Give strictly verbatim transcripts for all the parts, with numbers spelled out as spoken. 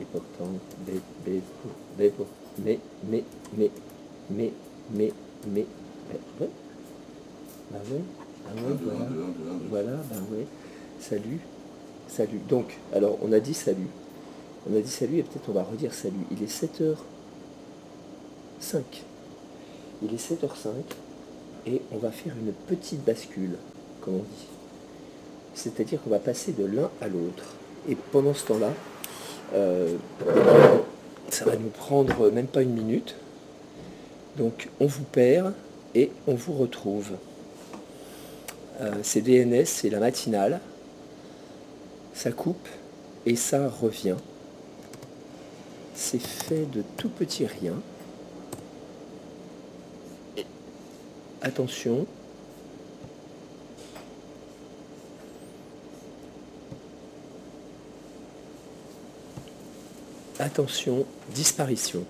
Et pourtant, bé, bé, bé, pour- mais, mais, mais, mais, mais, mais, ben, ouais, bah ouais, ah ouais, voilà, voilà, bah ouais, salut, salut. Donc, alors, on a dit salut, on a dit salut et peut-être on va redire salut. Il est sept heures cinq, il est sept heures cinq et on va faire une petite bascule, comme on dit. C'est-à-dire qu'on va passer de l'un à l'autre. Et pendant ce temps-là, euh, ça va nous prendre même pas une minute. Donc on vous perd et on vous retrouve. Euh, c'est D N S, c'est la matinale. Ça coupe et ça revient. C'est fait de tout petits riens. Et attention. Attention, disparition.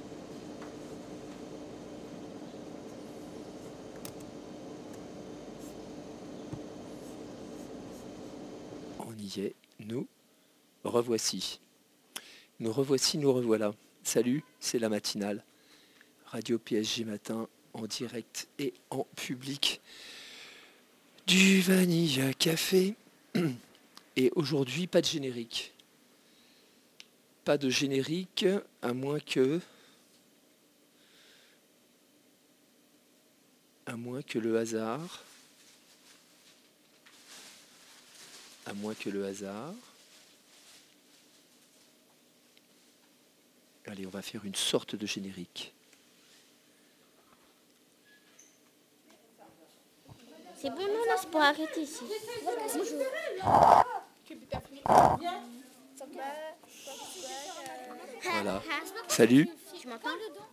On y est, nous revoici. Nous revoici, nous revoilà. Salut, c'est la matinale. Radio P S G Matin, en direct et en public. Du Vanilla Café. Et aujourd'hui, pas de générique. Pas de générique, à moins que... À moins que le hasard... À moins que le hasard... Allez, on va faire une sorte de générique. C'est bon, non, là, c'est pour arrêter ici. Voilà. Salut. Tu m'entends?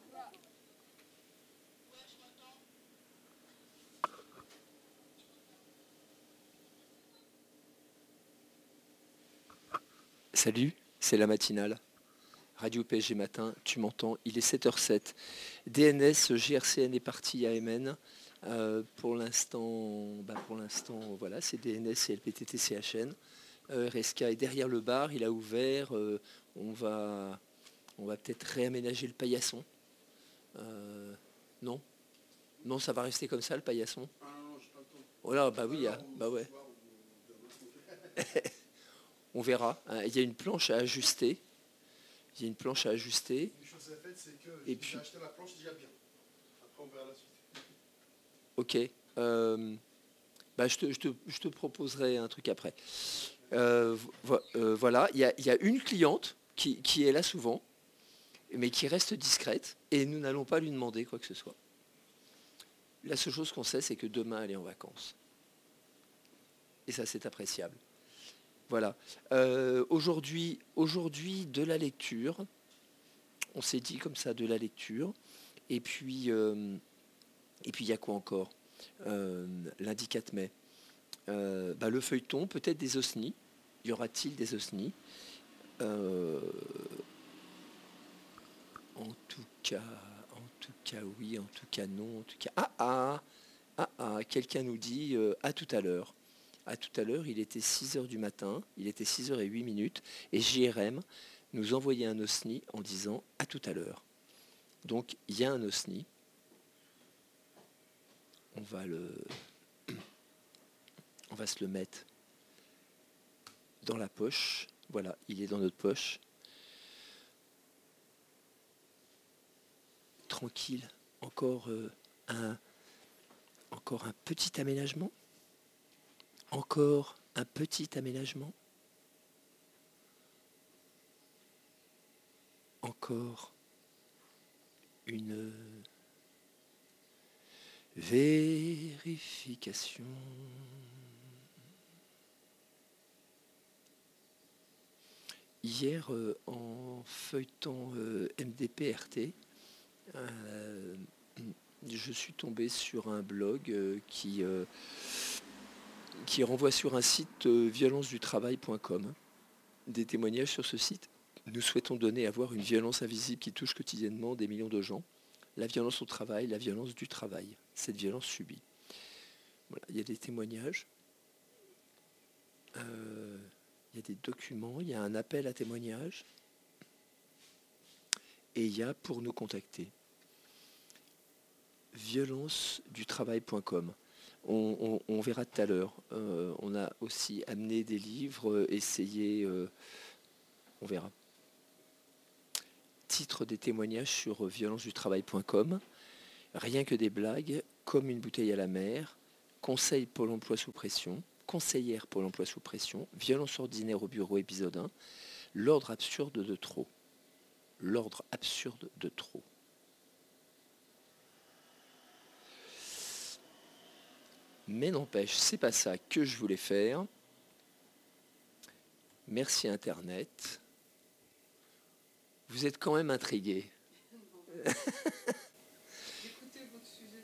Salut, c'est la matinale. Radio P S G Matin, tu m'entends, il est sept heures sept. D N S, G R C N est parti à M N. Euh, pour l'instant, bah pour l'instant, voilà, c'est D N S et L P T T C H N. Euh, R S K est derrière le bar, il a ouvert. Euh, on va, on va peut-être réaménager le paillasson. Euh, non, non, ça va rester comme ça le paillasson. Ah non, j'ai pas le temps. Oh là, bah oui, ah, bah ouais. On verra. Hein, il y a une planche à ajuster. Il y a une planche à ajuster. Une chose est faite, c'est que Et j'ai puis, acheté la planche déjà bien. Après, on verra la suite. ok. Euh, bah, je, te, je, te, je te proposerai un truc après. Euh, vo- euh, voilà, il y a, il y a une cliente qui, qui est là souvent, mais qui reste discrète, et nous n'allons pas lui demander quoi que ce soit. La seule chose qu'on sait, c'est que demain, elle est en vacances. Et ça, c'est appréciable. Voilà. Euh, aujourd'hui, aujourd'hui, de la lecture. On s'est dit comme ça, de la lecture. Et puis, euh, et puis il y a quoi encore euh, Lundi quatre mai. Euh, bah, le feuilleton, peut-être des osnis. Y aura-t-il des osnis euh, En tout cas, en tout cas oui, en tout cas non, en tout cas... Ah ah Ah ah, quelqu'un nous dit euh, à tout à l'heure. À tout à l'heure, il était six heures du matin, il était six heures et huit minutes, et J R M nous envoyait un osni en disant à tout à l'heure. Donc il y a un osni. On va le... On va se le mettre dans la poche. Voilà, il est dans notre poche. Tranquille. Encore euh, un, encore un petit aménagement. Encore un petit aménagement. Encore une vérification. Hier, euh, en feuilletant euh, M D P R T, euh, je suis tombé sur un blog euh, qui, euh, qui renvoie sur un site euh, violence du travail point com. Des témoignages sur ce site. Nous souhaitons donner à voir une violence invisible qui touche quotidiennement des millions de gens. La violence au travail, la violence du travail. Cette violence subie. Voilà, il y a des témoignages. Euh, il y a des documents, il y a un appel à témoignages. Et il y a pour nous contacter violence du travail point com. On, on, on verra tout à l'heure. Euh, on a aussi amené des livres, euh, essayé, euh, on verra. Titre des témoignages sur violence du travail point com. Rien que des blagues, comme une bouteille à la mer. Conseil Pôle emploi sous pression. Conseillère Pôle emploi sous pression. Violence ordinaire au bureau, épisode un. L'ordre absurde de trop. L'ordre absurde de trop. Mais n'empêche, c'est pas ça que je voulais faire. Merci Internet. Vous êtes quand même intrigués. Écoutez votre sujet.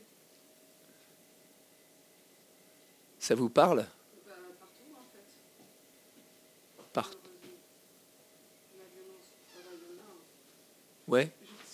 Ça vous parle? Bah, partout en fait. Par... La violence, ça va, il y en a. Hein. Ouais.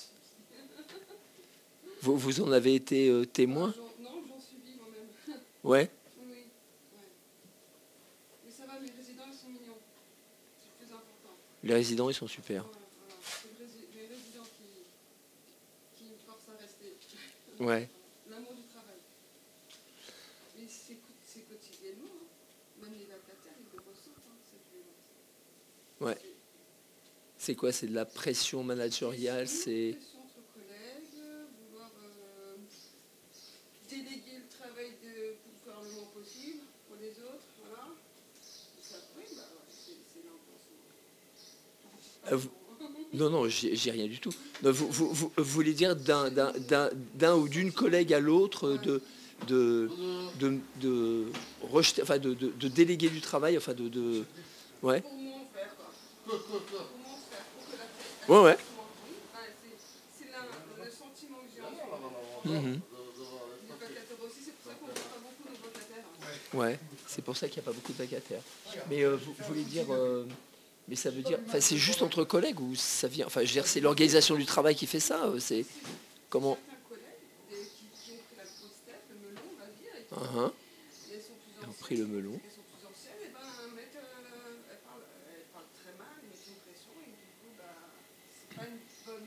Vous, vous en avez été euh, témoin? Ah, non, j'en subis moi-même. Ouais. Oui, ouais. Mais ça va, mes résidents ils sont mignons. C'est le plus important. Les résidents, ils sont super. Ouais, voilà. C'est les résidents qui, qui me forcent à rester. Ouais. L'amour du travail. Mais c'est, c'est quotidiennement. Hein. Même les locataires, ils le ressentent, hein, cette violence. Ouais. C'est quoi? C'est de la pression managériale? C'est... Pression entre collègues, vouloir euh, déléguer le travail de, pour faire le moins possible pour les autres, voilà. Ça, oui, bah, ouais, c'est, c'est l'impression. Euh, vous... Non, non, j'ai, j'ai rien du tout. Non, vous, vous, vous, vous voulez dire d'un, d'un, d'un, d'un ou d'une collègue à l'autre de, de, de, de, rejeter, enfin de, de, de déléguer du travail, enfin de... de... Ouais. Pour moins faire, quoi. Pour moins faire, pour que la tête... Ouais, ouais. Bah, c'est, c'est la, le sentiment que j'ai en soi. Mmh. Les vacataires aussi, c'est pour ça qu'on voit pas beaucoup de vacataires. Ouais, c'est pour ça qu'il n'y a pas beaucoup de vacataires. Mais euh, vous, vous voulez dire... Euh... Mais ça veut dire, enfin, c'est juste entre collègues ou ça vient, enfin, je veux dire, c'est l'organisation du travail qui fait ça, c'est comment? Certains collègues qui, qui ont pris la grosse tête, le melon, on va dire, et qui Uh-huh. et elles sont plus Ils ont anciennes, pris le melon. elles sont plus anciennes, et ben, mettent, euh, elles, parlent, elles parlent très mal, elles mettent une pression, et du coup, bah, c'est pas une bonne,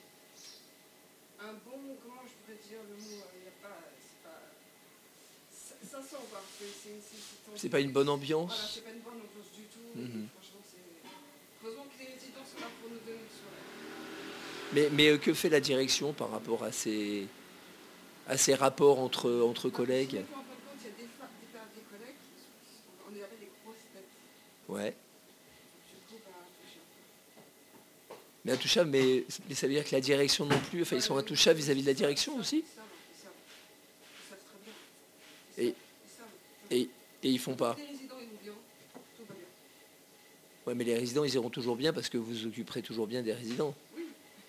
un bon, comment je pourrais dire le mot, il n'y a pas, c'est pas, ça, ça sent quoi, c'est, c'est, c'est, c'est, C'est pas une bonne voilà, ambiance. c'est pas une bonne ambiance du tout, Mhm. franchement, c'est, heureusement que les résidents sont là pour nous donner le soin. Mais, mais euh, que fait la direction par rapport à ces, à ces rapports entre, entre collègues? En fin de compte, il y a des, fa- des, des collègues qui sont, qui sont- on les appelle les grosses têtes. Ouais. Du coup, bah, touché. Mais intouchables, mais, mais ça veut dire que la direction non plus, enfin, ils sont intouchables vis-à-vis de la direction aussi? Ils savent, ils savent. Ils savent très bien. Ils Et, savent. Ils savent. et, et ils font pas. Les résidents, ils vont bien. Tout va bien. Ouais, mais les résidents, ils iront toujours bien parce que vous vous occuperez toujours bien des résidents. Oui.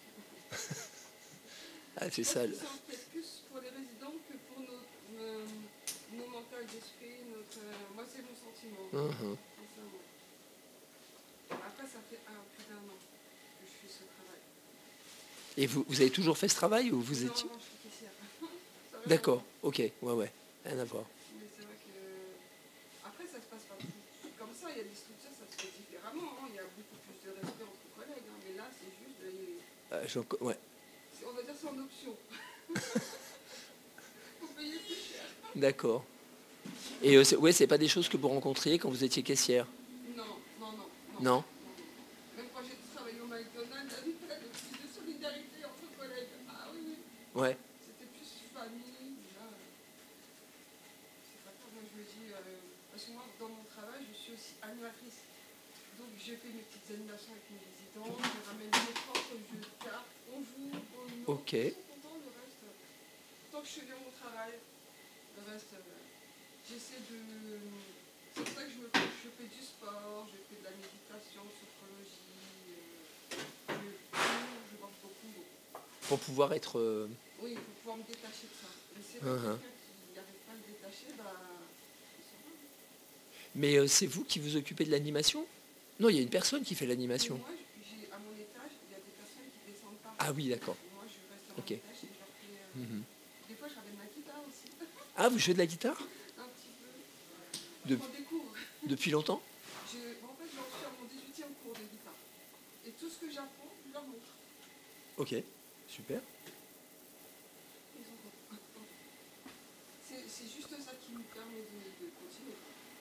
Ah, c'est Je ça. pense le- que c'est peut-être plus pour les résidents que pour nos, nos, nos mentales d'esprit. Notre, euh, moi, c'est mon sentiment. Mhm. Sincèrement. Après, ça fait un, plus d'un an que je fais ce travail. Et vous, vous avez toujours fait ce travail ou vous Non, étiez... non, je suis caissière. Ça va, D'accord, ok, ouais, ouais, rien à voir. mais c'est vrai que... Après, ça se passe pas tout comme ça. Il y a des structures, ça se fait différemment. Hein. Il y a beaucoup plus de respect entre collègues. Hein. Mais là, c'est juste... Les... Euh, j'en co- ouais, c'est- On va dire c'est en option. Faut payer plus cher. d'accord. Et euh, c'est, ouais, c'est pas des choses que vous rencontriez quand vous étiez caissière? Non, non, non. Non. non. Même quand j'ai travaillé au McDonald's, il y avait le plus de solidarité entre collègues. Ah oui, oui. Ouais, C'était plus famille. Là, euh, c'est pas grave. Moi, je me dis... euh, parce que moi, dans mon travail, je suis aussi animatrice. Donc, je fais mes petites animations avec mes résidents. Je ramène mes propres jeux de cartes. On joue, on joue. ok. Ils sont contents, le reste. euh, Tant que je fais bien mon travail, le reste, euh, j'essaie de... C'est pour ça que je, me, je fais du sport, je fais de la méditation, sophrologie, euh, je cours, je marche beaucoup, beaucoup. Pour pouvoir être... euh, Oui, il faut pouvoir me détacher de ça. Mais c'est vrai que Uh-huh. quelqu'un qui n'arrive pas à le détacher, bah, il s'en va. Mais euh, c'est vous qui vous occupez de l'animation? Non, il y a une personne qui fait Mais l'animation. moi, j'ai, à mon étage, il y a des personnes qui descendent pas. Ah oui, d'accord. Et moi, je reste à mon Ok. étage et je leur fais... euh, Mhm. Des fois, je ramène ma guitare aussi, Ah, vous jouez de la guitare? un petit peu. De- On découvre. Depuis longtemps? Je, en fait, j'en suis à mon dix-huitième cours de guitare. Et tout ce que j'apprends, je leur montre. Ok, super. Ils ont- C'est c'est juste ça qui nous permet de, de continuer.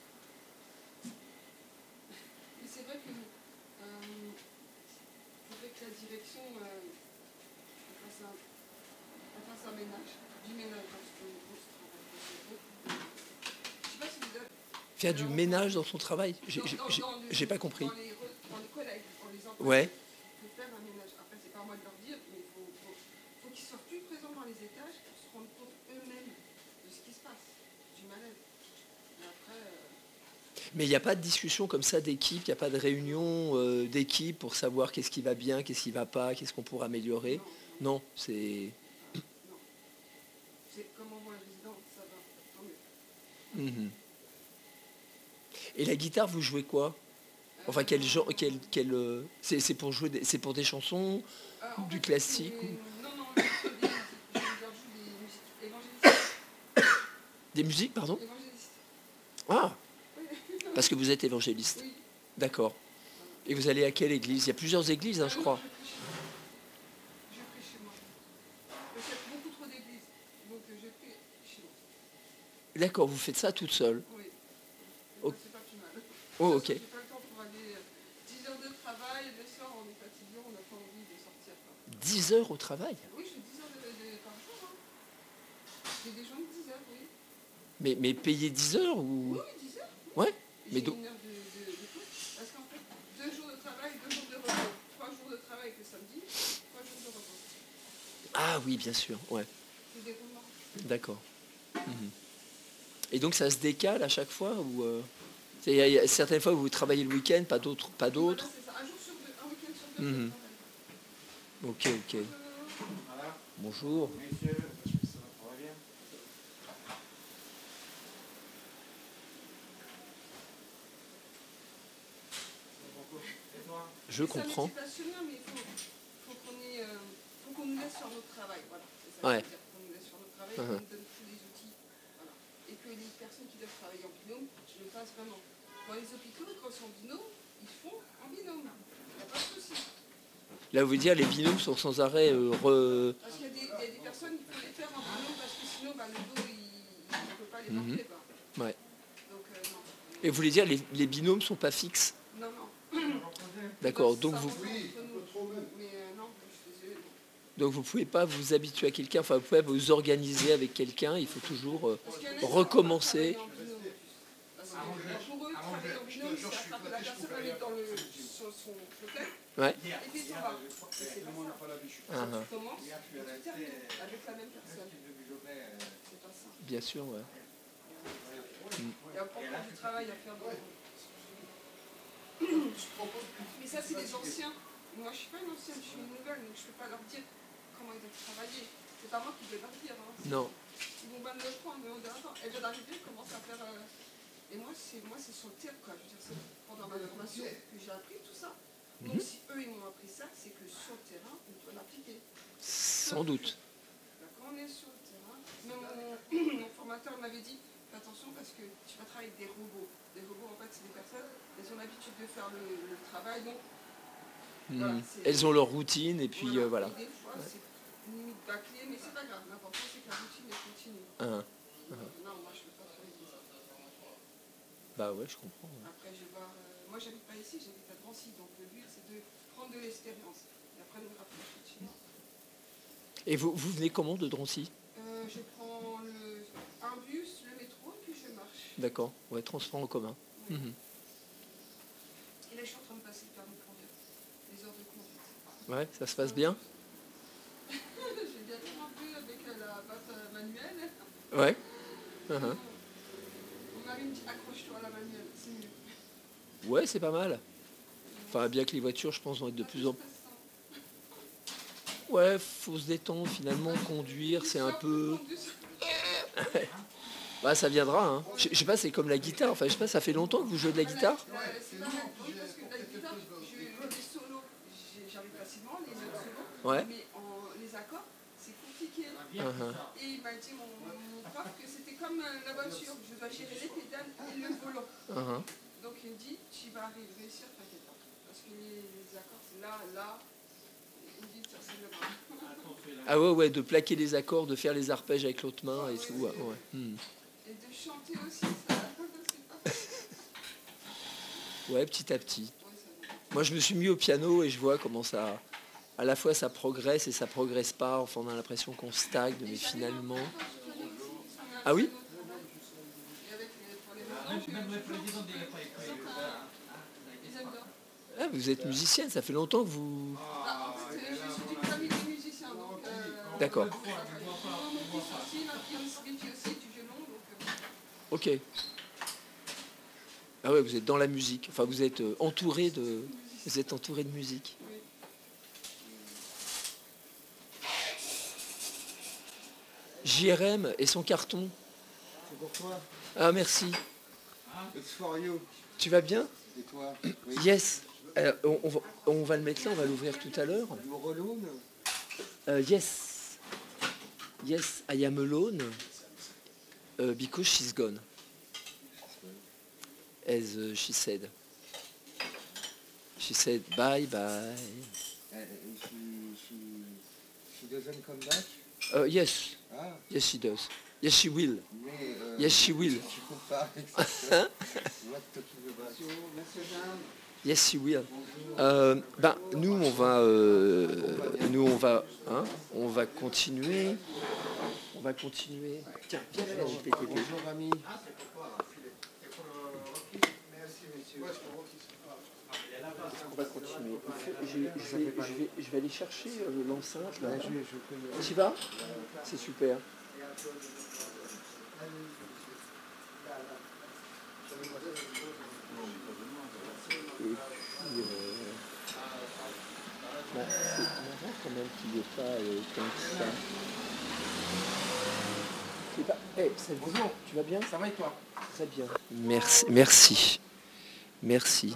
Mais c'est vrai que euh, il faudrait que la direction euh, fasse, un, elle fasse un ménage, du ménage, parce que bon, ce travail, c'est beaucoup de- je sais pas si vous avez... Faire du Alors, ménage dans son travail? J'ai dans- j'ai- dans- j'ai- dans le- j'ai pas compris. Dans les, re- dans les collègues, dans les emplois. Ouais. Il faut faire un ménage. Après, c'est pas à moi de leur dire, mais il faut, faut, faut qu'ils soient plus présents dans les étages pour se rendre compte eux-mêmes de ce qui se passe, du malaise. Et après, euh, Mais il n'y a pas de discussion comme ça d'équipe, il n'y a pas de réunion euh, d'équipe pour savoir qu'est-ce qui va bien, qu'est-ce qui ne va pas, qu'est-ce qu'on pourrait améliorer. non, Non, c'est... non. C'est comme on voit un résident, ça va, tant mieux. Mhm. Et la guitare, vous jouez quoi? Enfin, quel genre, quel, quel, euh, c'est c'est pour jouer, des- c'est pour des chansons, Euh, en du fait, classique c'est- ou- Non, non, je fais des musiques. Je veux dire, je joue des musiques évangélistes. des musiques, pardon? Évangélistes. Ah, Oui. parce que vous êtes évangéliste. Oui. D'accord. Et vous allez à quelle église? Il y a plusieurs églises, hein, je crois. Je prie chez moi. Je prie chez moi. Il y a beaucoup trop d'églises, donc euh, je prie chez moi. D'accord, vous faites ça toute seule. Oui. Ok. C'est pas plus mal. Oh, Ça, ok. J'ai pas le temps pour aller euh, dix heures de travail, le soir on est fatigué, on n'a pas envie de sortir. Quoi. dix heures au travail? Oui, je fais dix heures de, de- par jour. Hein. J'ai des journées de dix heures, oui. Mais, mais payer dix heures ou... Oui, oui, dix heures. Ouais, J'ai mais donc... une heure de, de, de pause. Parce qu'en fait, deux jours de travail, deux jours de repos. Trois jours de travail le samedi, trois jours de repos. Ah oui, bien sûr, ouais. C'est des roulements. D'accord. Mhm. Et donc ça se décale à chaque fois ou euh, c'est- il y a- il y a certaines fois où vous travaillez le week-end, pas d'autres, pas d'autres. Voilà, c'est ça. Un jour sur deux, un week-end sur deux, Mhm. je Ok, ok. travaille. Voilà, Bonjour. messieurs, est-ce que ça va bien? Et toi? Je C'est un comprends. métier passionnant, mais il faut, faut qu'on ait, euh, faut qu'on nous laisse sur notre travail. Voilà, c'est ça Ouais. que je veux dire. Qu'on nous laisse sur notre travail, Uh-huh. qu'on nous donne tous les outils. Voilà. Et que les personnes qui doivent travailler en binôme, je le fasse vraiment. Dans les hôpitaux, quand c'est en binôme, ils font en binôme. Il n'y a pas de souci. Là, vous dire, les binômes sont sans arrêt euh, re- Parce qu'il y, a des- il y a des personnes qui faut les faire en binôme parce que sinon, bah, le dos, il ne peut pas les Mhm. porter. Quoi. Ouais. Donc, euh, non. Et vous voulez dire, les, les binômes sont pas fixes. Non, non. D'accord. Ça Donc vous, s'arrange Oui, entre un nous. peu trop même. Mais euh, non, je suis désolée. non. donc vous pouvez pas vous habituer à quelqu'un. Enfin, vous pouvez pas vous organiser avec quelqu'un. Il faut toujours euh, Parce qu'il y en a qui recommencer. travaillent en binôme. Parce que pour eux, travailler en binôme, c'est attraper la personne avec dans le, sur son fauteuil Ouais. et puis il s'en va. Et c'est pas ça. Ah, ah. Tu commences et tu termines avec la même personne. C'est pas ça. Bien sûr, ouais. Il y a encore du travail à faire. Dans... Mais ça, c'est les anciens. Moi, je suis pas une ancienne, je suis une nouvelle, donc je peux pas leur dire comment ils doivent travailler. C'est pas moi qui vais leur dire. Hein. Non. Ils vont bien le prendre, mais on dit attends, elle vient d'arriver, elle commence à faire. Euh... Et moi, c'est moi, c'est sur le terrain, quoi. Je veux dire, c'est pendant ma formation que j'ai appris tout ça. Donc, Mhm. si eux, ils m'ont appris ça, c'est que sur le terrain, on doit l'appliquer. Sans doute. Là, quand on est sur le terrain, même mon, mon formateur m'avait dit fais attention parce que tu vas travailler avec des robots. Des robots, en fait, c'est des personnes, elles ont l'habitude de faire le, le travail, donc voilà, Mhm. c'est- Elles ont leur routine et puis euh, voilà. Et des fois, c'est limite bâclé, mais c'est pas grave. L'important, c'est que la routine, elle continue. Ah, Non, moi, je peux pas travailler comme ça. bah ouais, je comprends. Ouais. Après, je vais voir. euh, moi, j'habite pas ici, j'habite à Drancy. Donc, le but, c'est de prendre de l'expérience. Et après, de me rapprocher de chez moi. Et vous, vous venez comment de Drancy? Euh, je prends le, un bus, le métro, et puis je marche. D'accord. Ouais, transport en commun. Ouais. Mhm. Et là, je suis en train de passer le permis de conduire. Les heures de conduite. Ouais, ça se passe bien? J'ai bien fait un peu avec euh, la batte euh, manuelle. Ouais. Mhm. On m'a mis dit accroche-toi à la manuelle, c'est mieux. Ouais, c'est pas mal. Enfin, bien que les voitures, je pense, vont être de plus en plus... Ouais, faut se détendre, finalement, conduire, c'est un peu... Bah, ça viendra, hein. Je je sais pas, c'est comme la guitare. Enfin, je sais pas, ça fait longtemps que vous jouez de la guitare? Ouais, c'est pas mal. Oui, parce que la guitare, je, les solos, j'ai- j'arrive facilement, les notes solos. Ouais. Mais en, les accords, c'est compliqué. Mhm. Et il m'a dit, mon, mon prof, que c'était comme euh, la voiture. Je dois gérer les pédales et le volant. Mhm. Donc il me dit, tu vas arriver, réussir, t'inquiète pas. Parce que les, les accords, c'est là, là. Il me dit, ça c'est le bras. Ah ouais, ouais, de plaquer les accords, de faire les arpèges avec l'autre main et tout. Ouais, ouais. Hmm. Et de chanter aussi, ça, c'est pas facile. Ouais, petit à petit. Ouais, ça va. Moi, je me suis mis au piano et je vois comment ça... À la fois, ça progresse et ça progresse pas. Enfin, on a l'impression qu'on stagne, mais finalement... Ah oui? Et avec les, pour les mamans, tu- tu chantes, ils aiment bien. Ah, vous êtes musicienne, ça fait longtemps que vous... Ah, en fait, euh, je suis d'une famille de musiciens, donc... Euh, D'accord. Mon fils aussi, ma fille aussi, des filles aussi, du violon, donc... Euh, Ok. Ah ouais, vous êtes dans la musique. Enfin, vous êtes euh, entouré de... Vous êtes entouré de musique. oui. J R M et son carton. C'est pour toi. Ah, merci. It's for you. Tu vas bien? Et toi? Oui. Yes. Euh, on, on va, on va le mettre là, on va l'ouvrir tout à l'heure. You all alone? Uh, yes. Yes, I am alone uh, because she's gone. As uh, she said. She said bye bye. Uh, she, she, she doesn't come back? Uh, yes, Ah, yes she does. Yes she will. mais... Euh, Yes she will. Tu compares avec ça. What talking about? Monsieur, dame. Yes she will. Euh, ben, nous on va, euh, nous on va, hein, on va continuer. On va continuer. Tiens, viens faire un P T P. Bonjour, ami. On va continuer. Je, je vais, je, vais, je vais aller chercher euh, l'enceinte là. Ouais, je, je peux... Tu vas? C'est super. Et puis, euh, bah, c'est marrant quand même qu'il n'y ait pas euh, tant que ça. C'est pas... Hey, c'est bonjour, tu vas bien? Ça va et toi? Très bien. Merci. Merci. Merci.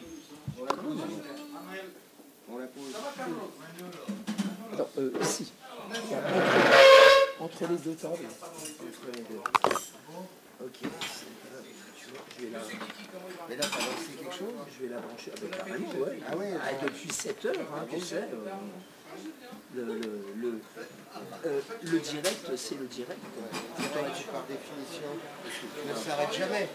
On la pose. Alors, euh, ici. Entre, entre les deux tables. Entre les deux. Ok. Je vais la... Mais là, t'as lancé quelque chose? Je vais la brancher avec la radio, ouais. Ah ouais, Ah, depuis sept heures, hein, tu sais. euh, Le, le, le, euh, le direct, c'est le direct. c'est vrai que par définition, tu ne s'arrêtes jamais.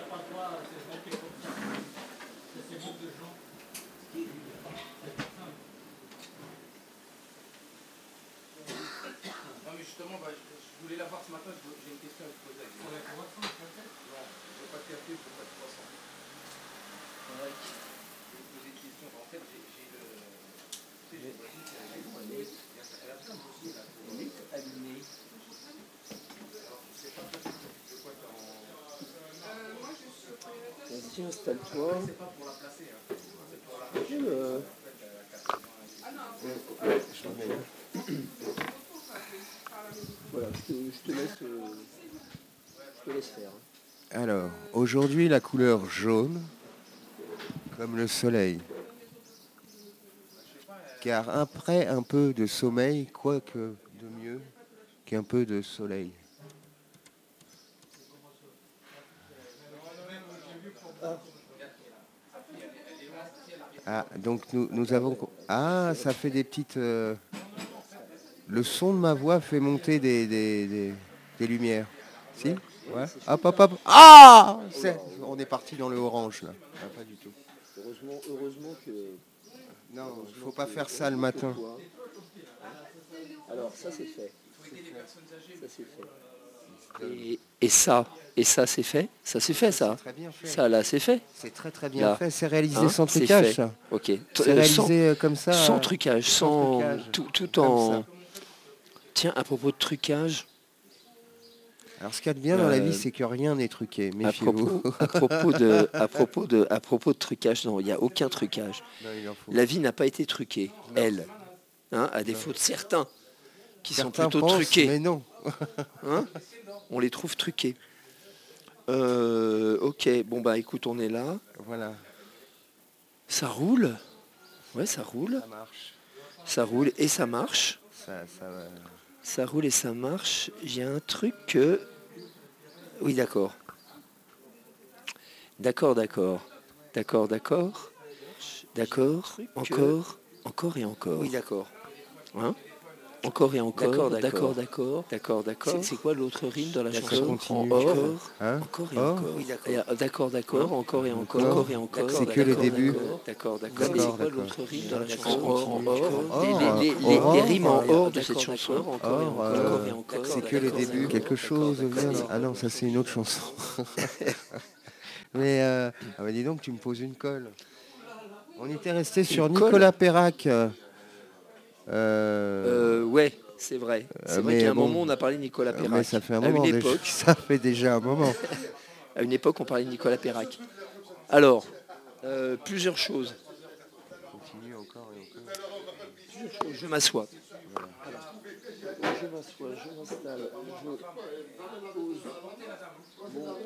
Non mais justement, bah, je, je voulais la voir ce matin, je- j'ai une question à vous poser. Pour la croissance, peut-être? Non, je veux pas de café, je veux pas de croissant. Je vais vous poser une question. En fait, j'ai j'ai le... Tu sais, j'ai une voisine qui a elle a plein de dossiers là. Pour... Il est allumé. Alors, je sais pas, toi, de quoi t'es en... Euh, moi, je suis au premier étage. Vas-y, installe-toi. C'est pas pour la placer, hein. C'est pour la... Euh, Ah non, Je t'en mets là. voilà, je te, je te laisse, euh, je te laisse faire. Alors, aujourd'hui, la couleur jaune, comme le soleil. Car après un peu de sommeil, quoi que de mieux qu'un peu de soleil. Ah, donc nous, nous avons... Ah, ça fait des petites... euh, Le son de ma voix fait monter des, des, des, des lumières. Si? Ouais. Hop, hop, hop. Ah c'est- On est parti dans le orange, là. Ah, pas du tout. Heureusement, heureusement que... Non, il faut pas faire ça le matin. Toi. Alors, ça c'est fait. Ça c'est fait. Et, et ça, et ça c'est fait. Ça c'est fait ça. Très bien fait. Ça là c'est fait. C'est très très bien Là. fait. C'est réalisé Hein, sans c'est trucage, fait. ça. Ok. C'est Euh, sans, réalisé euh, comme ça. sans euh, trucage, sans sans trucage, tout, tout comme en. ça. Tiens, à propos de trucage, Alors, ce qu'il y a de bien dans la Euh, vie, c'est que rien n'est truqué. à Méfiez-vous. propos, à propos de, à propos de, à propos de trucage, non, il n'y a aucun trucage. Non, il en faut. La vie n'a pas été truquée, elle, hein, à défaut de certains qui sont Certains plutôt pensent, truqués. mais non. Hein, on les trouve truqués. Euh, ok, bon bah écoute, on est là. Voilà, Ça roule. Ouais, ça roule. ça marche. Ça roule et ça marche. Ça, ça, va. Ça roule et ça marche. Il y a un truc que... Oui, d'accord. D'accord, d'accord. D'accord, d'accord. D'accord. Encore, encore et encore. Oui, d'accord. Hein encore et encore, d'accord, d'accord, d'accord, d'accord. C'est quoi l'autre rime dans la chanson? Continue. En or, Hein encore et Or encore. Oui, d'accord, d'accord, d'accord, encore et encore, Encore. encore et encore. C'est que le début. D'accord, d'accord. D'accord, C'est quoi d'accord. l'autre rime dans la chanson? En or, en or. Or, Les, les, les, or, les rimes en or, or de cette chanson. Encore et Or, encore, euh, encore et encore. c'est que le début. Quelque chose vient. Ah non, ça c'est une autre chanson. Mais euh, ah bah dis donc, tu me poses une colle. On était resté sur Une colle Nicolas Perrac. Euh, Euh, ouais, c'est vrai. C'est Euh, vrai mais qu'à un bon, moment, on a parlé de Nicolas euh, Perrac. mais ça fait un À moment une déjà. époque, Ça fait déjà un moment. à une époque, on parlait de Nicolas Perrac. Alors, euh, plusieurs choses. Continue encore et encore. Plusieurs choses. Je m'assois. Voilà. Je m'assois, je m'installe, je pose mon...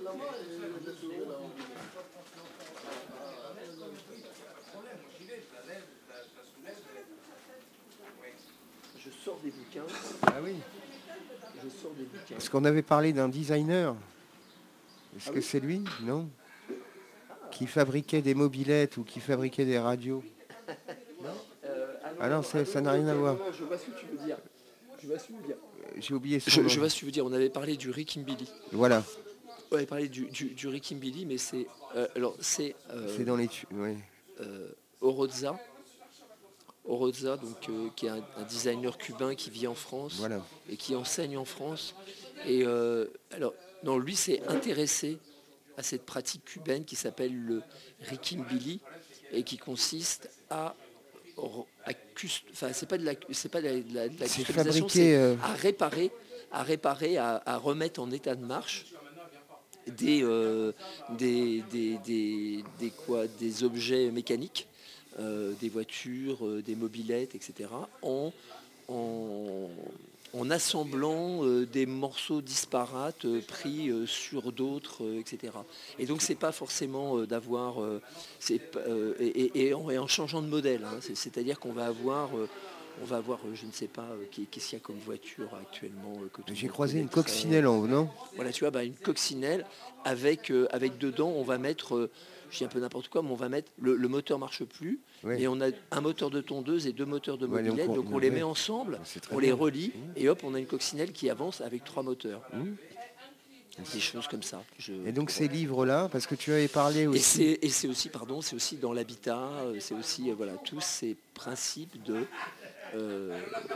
Je sors des bouquins. Ah oui. Je sors des bouquins. Parce qu'on avait parlé d'un designer. Est-ce Ah que oui c'est lui? Non. Qui fabriquait des mobylettes ou qui fabriquait des radios. Euh, Ah non, c'est- ça n'a rien à voir. Non, non, je vois ce que tu veux dire. Je vois ce que tu veux dire. J'ai oublié son Je, nom. je vois ce que tu veux dire. On avait parlé du Rickenbilly. Voilà. On avait parlé du, du, du Rickenbilly, mais c'est... euh, alors, c'est... euh, C'est dans les... tu- ouais. euh, Oroza. Oroza, donc, euh, qui est un, un designer cubain qui vit en France Voilà. et qui enseigne en France. Et euh, alors, non, lui s'est intéressé à cette pratique cubaine qui s'appelle le Rickenbilly et qui consiste à, à cust- enfin, c'est pas de la, c'est pas de la, de la- de la C'est customisation, fabriqué, c'est euh, à réparer, à réparer, à, à remettre en état de marche des, euh, des, des, des, des quoi, des objets mécaniques, euh, des voitures, euh, des mobylettes, et cetera, en, en, en assemblant euh, des morceaux disparates euh, pris euh, sur d'autres, euh, et cetera. Et donc c'est pas forcément euh, d'avoir, euh, c'est pas- euh, et, et- et en, et en changeant de modèle, hein. C'est- c'est-à-dire qu'on va avoir, euh, on va avoir, euh, je ne sais pas, euh, qu'est- qu'est-ce qu'il y a comme voiture actuellement euh, que tout le J'ai monde croisé une connaîtrait. coccinelle en venant. Voilà, tu vois, bah, une coccinelle avec, euh, avec dedans, on va mettre, euh, je dis un peu n'importe quoi, mais on va mettre, le, le moteur marche plus, Ouais. et on a un moteur de tondeuse et deux moteurs de Ouais, donc mobilette, on- donc on, les ouais. met ensemble, C'est très on les bien. relie, et hop, on a une coccinelle qui avance avec trois moteurs. Mmh. Des choses comme ça. Je- Et donc ces livres-là, parce que tu avais parlé aussi... Et c'est, et c'est aussi, pardon, c'est aussi dans l'habitat, euh, c'est aussi, euh, voilà, tous ces principes de... euh,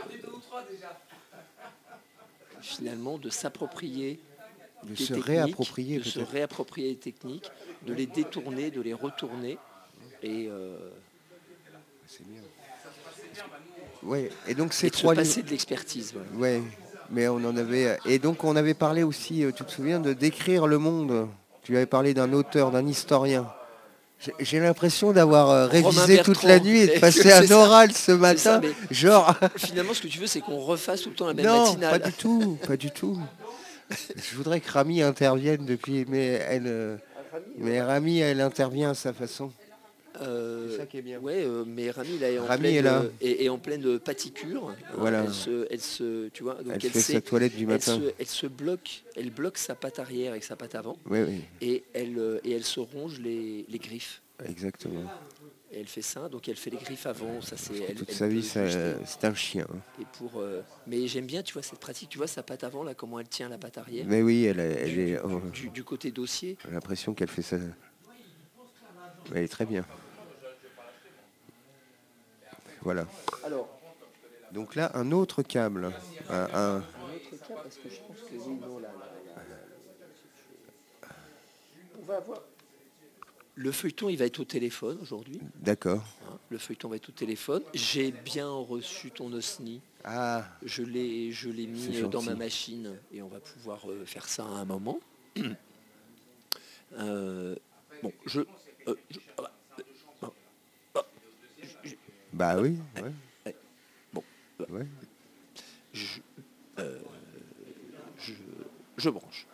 finalement, de s'approprier de des se techniques, réapproprier de se peut-être. réapproprier les techniques, de les détourner, de les retourner. Et, euh, C'est bien. Ouais. Et donc et ces de se trois livres... passer de l'expertise. Voilà. Ouais, mais on en avait... Et donc on avait parlé aussi, euh, tu te souviens, de décrire le monde. Tu avais parlé d'un auteur, d'un historien. J'ai- J'ai l'impression d'avoir euh, révisé toute Bertrand. la nuit et de Et passer que un c'est ça. oral ce C'est matin. ça, mais Genre... finalement, ce que tu veux, c'est qu'on refasse tout le temps la même Non, matinale. pas du tout, pas du tout. Je voudrais que Rami intervienne depuis, mais elle, euh, mais Rami, elle intervient à sa façon. Euh, C'est ça qui est bien. Ouais, euh, mais Rami, là, est en Rami pleine, est là. euh, est- est en pleine paticure. hein. Voilà. Elle se, elle se, tu vois, donc Elle elle, fait s'est- sa toilette du elle matin. se, elle se bloque, elle bloque sa patte arrière avec sa patte avant, Oui, oui, et elle, euh, et elle se ronge les, les griffes. exactement. Et elle fait ça, donc elle fait les griffes avant. Ça, c'est elle, Toute elle sa peut vie, ça- juste- c'est un chien. hein. Et pour, euh, mais j'aime bien, tu vois, cette pratique. Tu vois sa patte avant, là, comment elle tient la patte arrière. Mais oui, elle, est- elle est. oh, Du, du côté dossier. j'ai l'impression qu'elle fait ça. Elle est très bien. Voilà. Alors, Donc là, un autre câble. Un, un- un autre cas, parce que je pense que oui, non, là, là, là, là. On va avoir. Le feuilleton, il va être au téléphone aujourd'hui. D'accord. hein. Le feuilleton va être au téléphone. J'ai bien reçu ton osni. Ah, Je l'ai, je l'ai mis C'est euh, dans gentil. ma machine et on va pouvoir euh, faire ça à un moment. Euh, bon, je. euh, je- ah bah, euh, ah, ah, je- je- bah oui. Ouais. ouais. Bon, euh, Ouais. je, euh, je, je branche.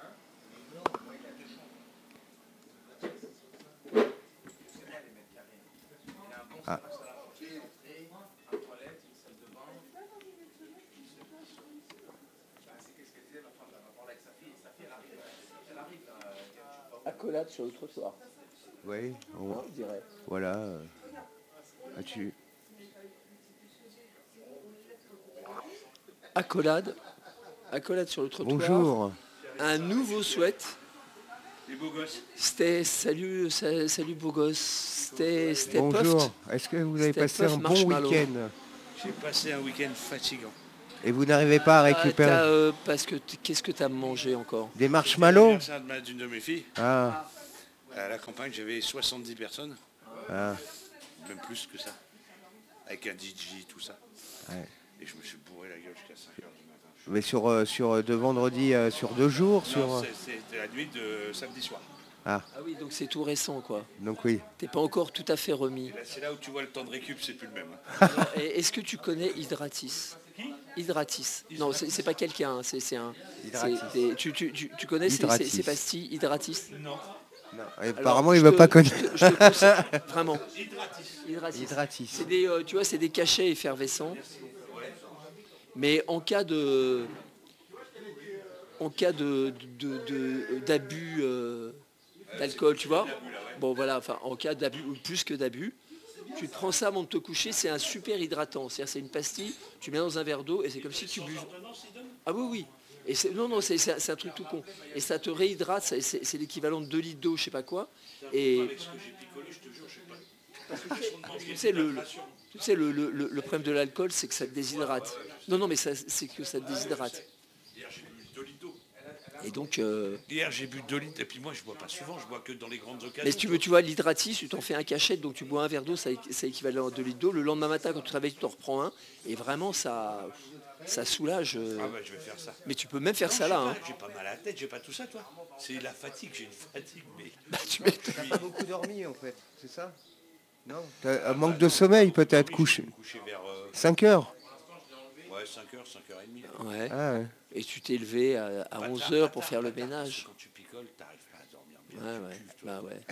Ah. Accolade sur le trottoir, Oui. on- hein, je dirais. Voilà. euh. Ah, tu... accolade, accolade sur le trottoir. Bonjour. Un nouveau sweat. Les beaux gosses. C'était salut, sa- salut beau gosse. C'était c'était Bonjour. Puft. Est-ce que vous avez C'était passé Puff un bon Marshmallow. week-end J'ai passé un week-end fatigant. et vous n'arrivez pas à Ah, récupérer t'as, euh, parce que t- qu'est-ce que tu as mangé encore? des C'était marshmallows? l'anniversaire de ma- d'une de mes filles. Ah, À la campagne, j'avais soixante-dix personnes, ah, même plus que ça. Avec un D J, tout ça. ouais. Et je me suis bourré la gueule jusqu'à cinq heures du matin. Mais sur, euh, sur euh, de vendredi euh, sur deux jours sur. Non, euh, c'est- c'était la nuit de samedi soir. Ah oui, donc c'est tout récent quoi. Donc oui. T'es pas encore tout à fait remis. Et là, c'est là où tu vois le temps de récup, c'est plus le même. Alors, et est-ce que tu connais Hydratis? Hydratis. Non, c'est c'est pas quelqu'un, hein, c'est c'est un. Hydratis. c'est des- tu, tu, tu, tu connais ces, ces, Hydratis. ces pastilles Hydratis? Non. Non, Alors, apparemment, il je veut te- pas connaître. je te- je te conseille, vraiment. Hydratis. Hydratis. Hydratis. C'est des, euh, tu vois, c'est des cachets effervescents. Mais en cas de, en cas de de- de- d'abus euh, d'alcool, tu vois. Bon voilà, enfin en cas d'abus ou plus que d'abus, tu te prends ça avant de te coucher, c'est un super hydratant. C'est-à-dire c'est une pastille, tu mets dans un verre d'eau et c'est comme si tu buvais. Ah oui oui. Et c'est, non non c'est, c'est un- c'est un truc tout con. Et ça te réhydrate, c'est, c'est- c'est l'équivalent de deux litres d'eau, je sais pas quoi. Et Avec ce que j'ai picolé, je te jure, je sais pas. tu sais, le, le- tu sais, le, le- le- le problème de l'alcool, c'est que ça te déshydrate. Non, non, mais ça, c'est que ça te déshydrate. Hier, j'ai bu deux litres d'eau. Et donc, euh, Hier, j'ai bu deux litres. Et puis moi, je bois pas souvent, je bois que dans les grandes occasions. mais si tu veux, tu vois, l'hydratis, tu t'en fais un cachet, donc tu bois un verre d'eau, ça, ça équivalent à deux litres d'eau. Le lendemain matin, quand tu te réveilles, tu t'en reprends un. Et vraiment, ça, ça soulage. euh. Ah bah, je vais faire ça. Mais tu peux même faire ça Non, là. j'ai Hein. pas- J'ai pas mal à la tête, j'ai pas tout ça, toi. C'est la fatigue, j'ai une fatigue, mais... Bah, tu m'étonnes. T'as pas beaucoup dormi en fait, c'est ça? Non. T'as un manque de sommeil peut-être, Oui, couché. Je me coucher vers euh, cinq heures. ouais, cinq heures, cinq heures trente. Ouais. Ah ouais. Et tu t'es levé à, à Pas onze tard, heures pas pour tard, faire pas le tard, parce ménage. que Quand tu picoles, t'arrives pas à dormir bien. Ouais, tu ouais. cuves, toi. Bah ouais.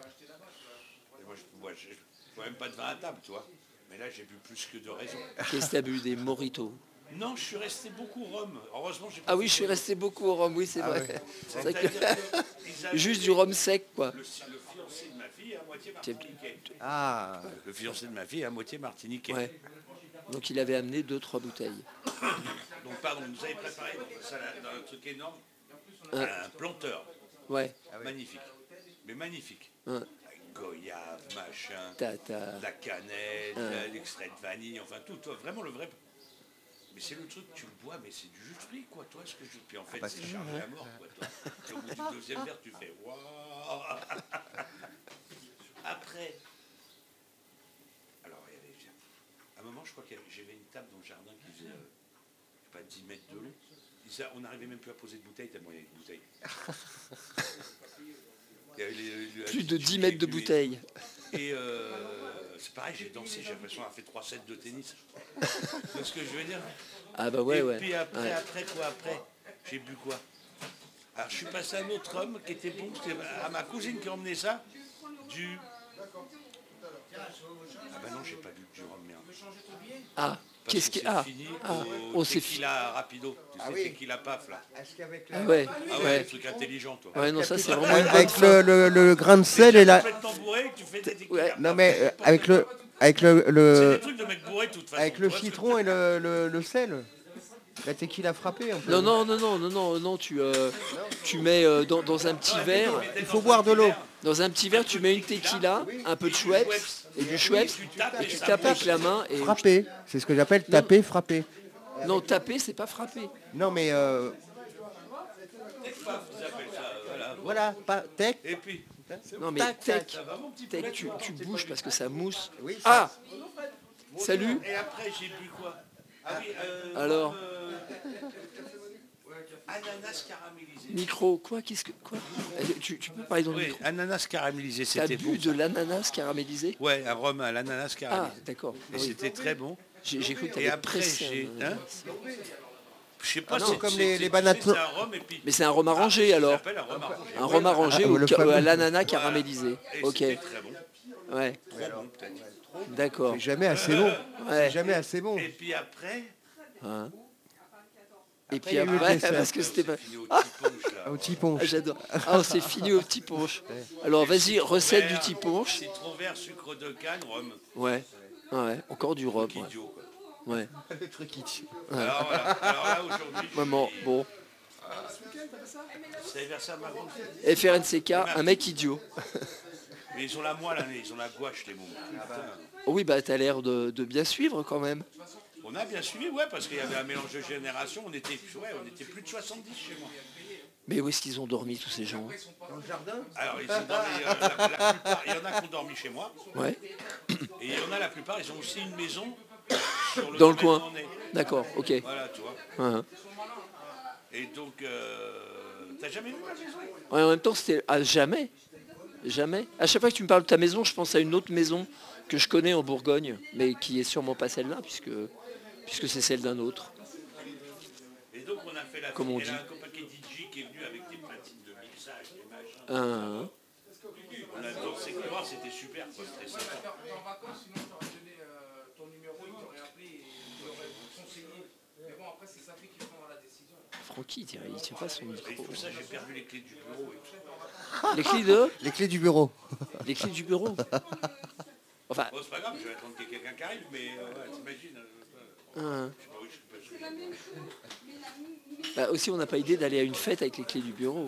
Et moi, je bois, je, je bois même pas de vin à table, tu vois. Mais là, j'ai bu plus que de raison. Qu'est-ce que t'as bu? Des mojitos? Non, je suis resté beaucoup rhum. Heureusement, j'ai pas Ah oui, fait je suis de- resté beaucoup au rhum, oui, c'est Ah vrai. ouais. C'est vrai C'est-à-dire que- qu'ils avaient Juste du rhum sec, quoi. Le, le fiancé de ma fille est à moitié Tiens, martiniquais. Ah. Le fiancé de ma fille est à moitié martiniquais. Ouais. Donc il avait amené deux, trois bouteilles. Donc, pardon, nous avez préparé dans, ça, là, dans un truc énorme Hein. un planteur. Ouais. Magnifique. Mais magnifique. Hein. Avec goyave, machin, T'as, t'as- de la cannelle, Hein. de l'extrait de vanille, enfin tout, toi, vraiment le vrai. Mais c'est le truc, tu le bois, mais c'est du jus de fruits, quoi, toi, ce que je. Puis en fait, bah, c'est c'est chargé à mort, quoi, toi. Et au bout du deuxième verre, tu fais waouh. Après, alors, il y avait, à un moment, je crois que j'avais une table dans le jardin qui faisait, euh, je sais pas, dix mètres de long. Et ça, on n'arrivait même plus à poser de bouteilles tellement il y avait de bouteilles. Il y avait les- les- plus de les- dix mètres de les- bouteilles. Et euh, c'est pareil, j'ai dansé, j'ai l'impression d'avoir fait trois sets de tennis. C'est ce que je veux dire. Ah bah ouais, Et ouais. puis après, Ouais. après quoi, après, j'ai bu quoi? Alors je suis passé à un autre rhum qui était bon, c'était à ma cousine qui a emmené ça, du... Ah bah non, j'ai pas bu du rhum, merde. Ah, Parce qu'est-ce que qui... c'est Ah, fini ah. au Oh, c'est fi- tequila rapido, tu sais, Ah oui. tequila paf là. Est-ce qu'avec Ah ouais, Ah ouais, ouais. le truc intelligent, toi. Ouais, non, ça c'est vraiment une bonne Avec fin. le, le, le grain de sel et la. Complètement bourré, tu fais des tequila Ouais. paf. Non mais euh, avec le avec le, C'est le des trucs de mec bourré de toute façon. avec tu le vois ce que citron et le, le, le sel. La tequila frappée en fait. Non, non, non, non, non, non, non, tu, euh, tu mets euh, dans, dans un petit verre, Il faut boire de l'eau. dans un petit verre, tu mets une tequila, un peu de Schweppes et du Schweppes, tu tapes et et tu ça tapes monte. avec la main et Frapper. C'est ce que j'appelle taper, frapper. non, taper, c'est pas frapper. Non mais euh, Paf, ils appellent ça, euh, voilà. voilà, pas tech. Et puis, Non mais Tac, tac. tech, ça va mon petit tech, poulet, tu, tu bouges parce que ça mousse. Oui, ça- Ah, salut. Et après, j'ai bu quoi? Ah oui, euh, Alors euh, ananas caramélisé. Micro, quoi, qu'est-ce que, quoi Euh, tu, tu peux parler dans le Oui, micro. ananas caramélisé, T'as c'était bu bon. de l'ananas caramélisé? Ouais, un rhum à l'ananas Ah, caramélisé. d'accord. Et Ah oui. c'était très bon. J'ai j'ai cru que Et t'avais après, pressé. j'ai... un Hein ananas. Je sais pas, Ah non, c'est comme c'est- les- c'est- les tu bananes sais, c'est pla- un rhum et puis... Mais c'est un rhum arrangé ça alors. s'appelle un rhum arrangé. Un rhum arrangé Ah, au le ca- fameux. à l'ananas caramélisé. Et Ok, c'était très bon. ouais, Trop bon, peut-être. d'accord. C'est jamais assez bon. Ouais. C'est jamais assez bon. Et puis après, Hein. Et Après, puis il y a eu le après, dessert. parce que c'était pas. fini au petit punch, là. Au petit punch. Ah, j'adore. Ah, on s'est fini au petit punch. Alors vas-y, recette du petit punch. Citron vert, sucre de canne, rhum. Ouais, ouais, encore du rhum. Truc Ouais. idiot, quoi. Ouais. Le truc qui tue. Alors, voilà. Alors là, aujourd'hui, Maman, bon. c'est l'anniversaire de ma grande fille. F R N C K, un mec idiot. Mais ils ont la moelle, hein, ils ont la gouache, les mômes. Putain. Oui, bah t'as l'air de, de bien suivre quand même. On a bien suivi, ouais, parce qu'il y avait un mélange de générations. On était, ouais, on était plus de soixante-dix chez moi. Mais où est-ce qu'ils ont dormi tous ces gens? Dans le jardin? Alors, ils ont dormi, euh, la, la plupart, il y en a qui ont dormi chez moi. Ouais. Et il y en a la plupart, ils ont aussi une maison sur le Dans le domaine coin. où on est. D'accord, ok. Voilà, tu vois. Hein. Et donc, euh, t'as jamais vu ma maison? Ouais, en même temps, c'était à jamais. Jamais. À chaque fois que tu me parles de ta maison, je pense à une autre maison que je connais en Bourgogne, mais qui est sûrement pas celle-là, puisque, puisque c'est celle d'un autre. Et donc, on a fait la Comme on et dit. là, un copain qui est D J qui est venu avec des platines de mixage, des machins. Hein. On a dansé que voir, c'était super, quoi, c'était sympa. T'es en vacances, sinon t'aurais donné euh, ton numéro, il t'aurait appelé et il aurait conseillé. Mais bon, après, c'est sa fille qui prendra la décision. Francky, il tient, il tient pas son Et micro. tout ça, j'ai perdu les clés du bureau et tout. Les clés de Les clés du bureau. Les clés du bureau. Enfin, Bon, c'est pas grave, je vais attendre qu'il y ait quelqu'un qui arrive, mais euh, ouais, t'imagines. euh, hein. je sais pas où je suis pas sûr. Bah, aussi, on n'a pas idée d'aller à une fête avec les clés du bureau.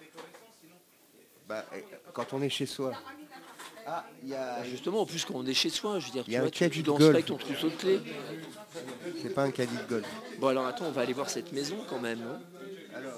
Bah, eh, quand on est chez soi. Ah, il y a. Bah, justement, en plus, quand on est chez soi, je veux dire, Il y tu a vois, un tu, caddie tu de danses golf. pas avec ton trousseau de clés. C'est pas un caddie de golf. Bon, alors attends, on va aller voir cette maison quand même. Hein. Alors.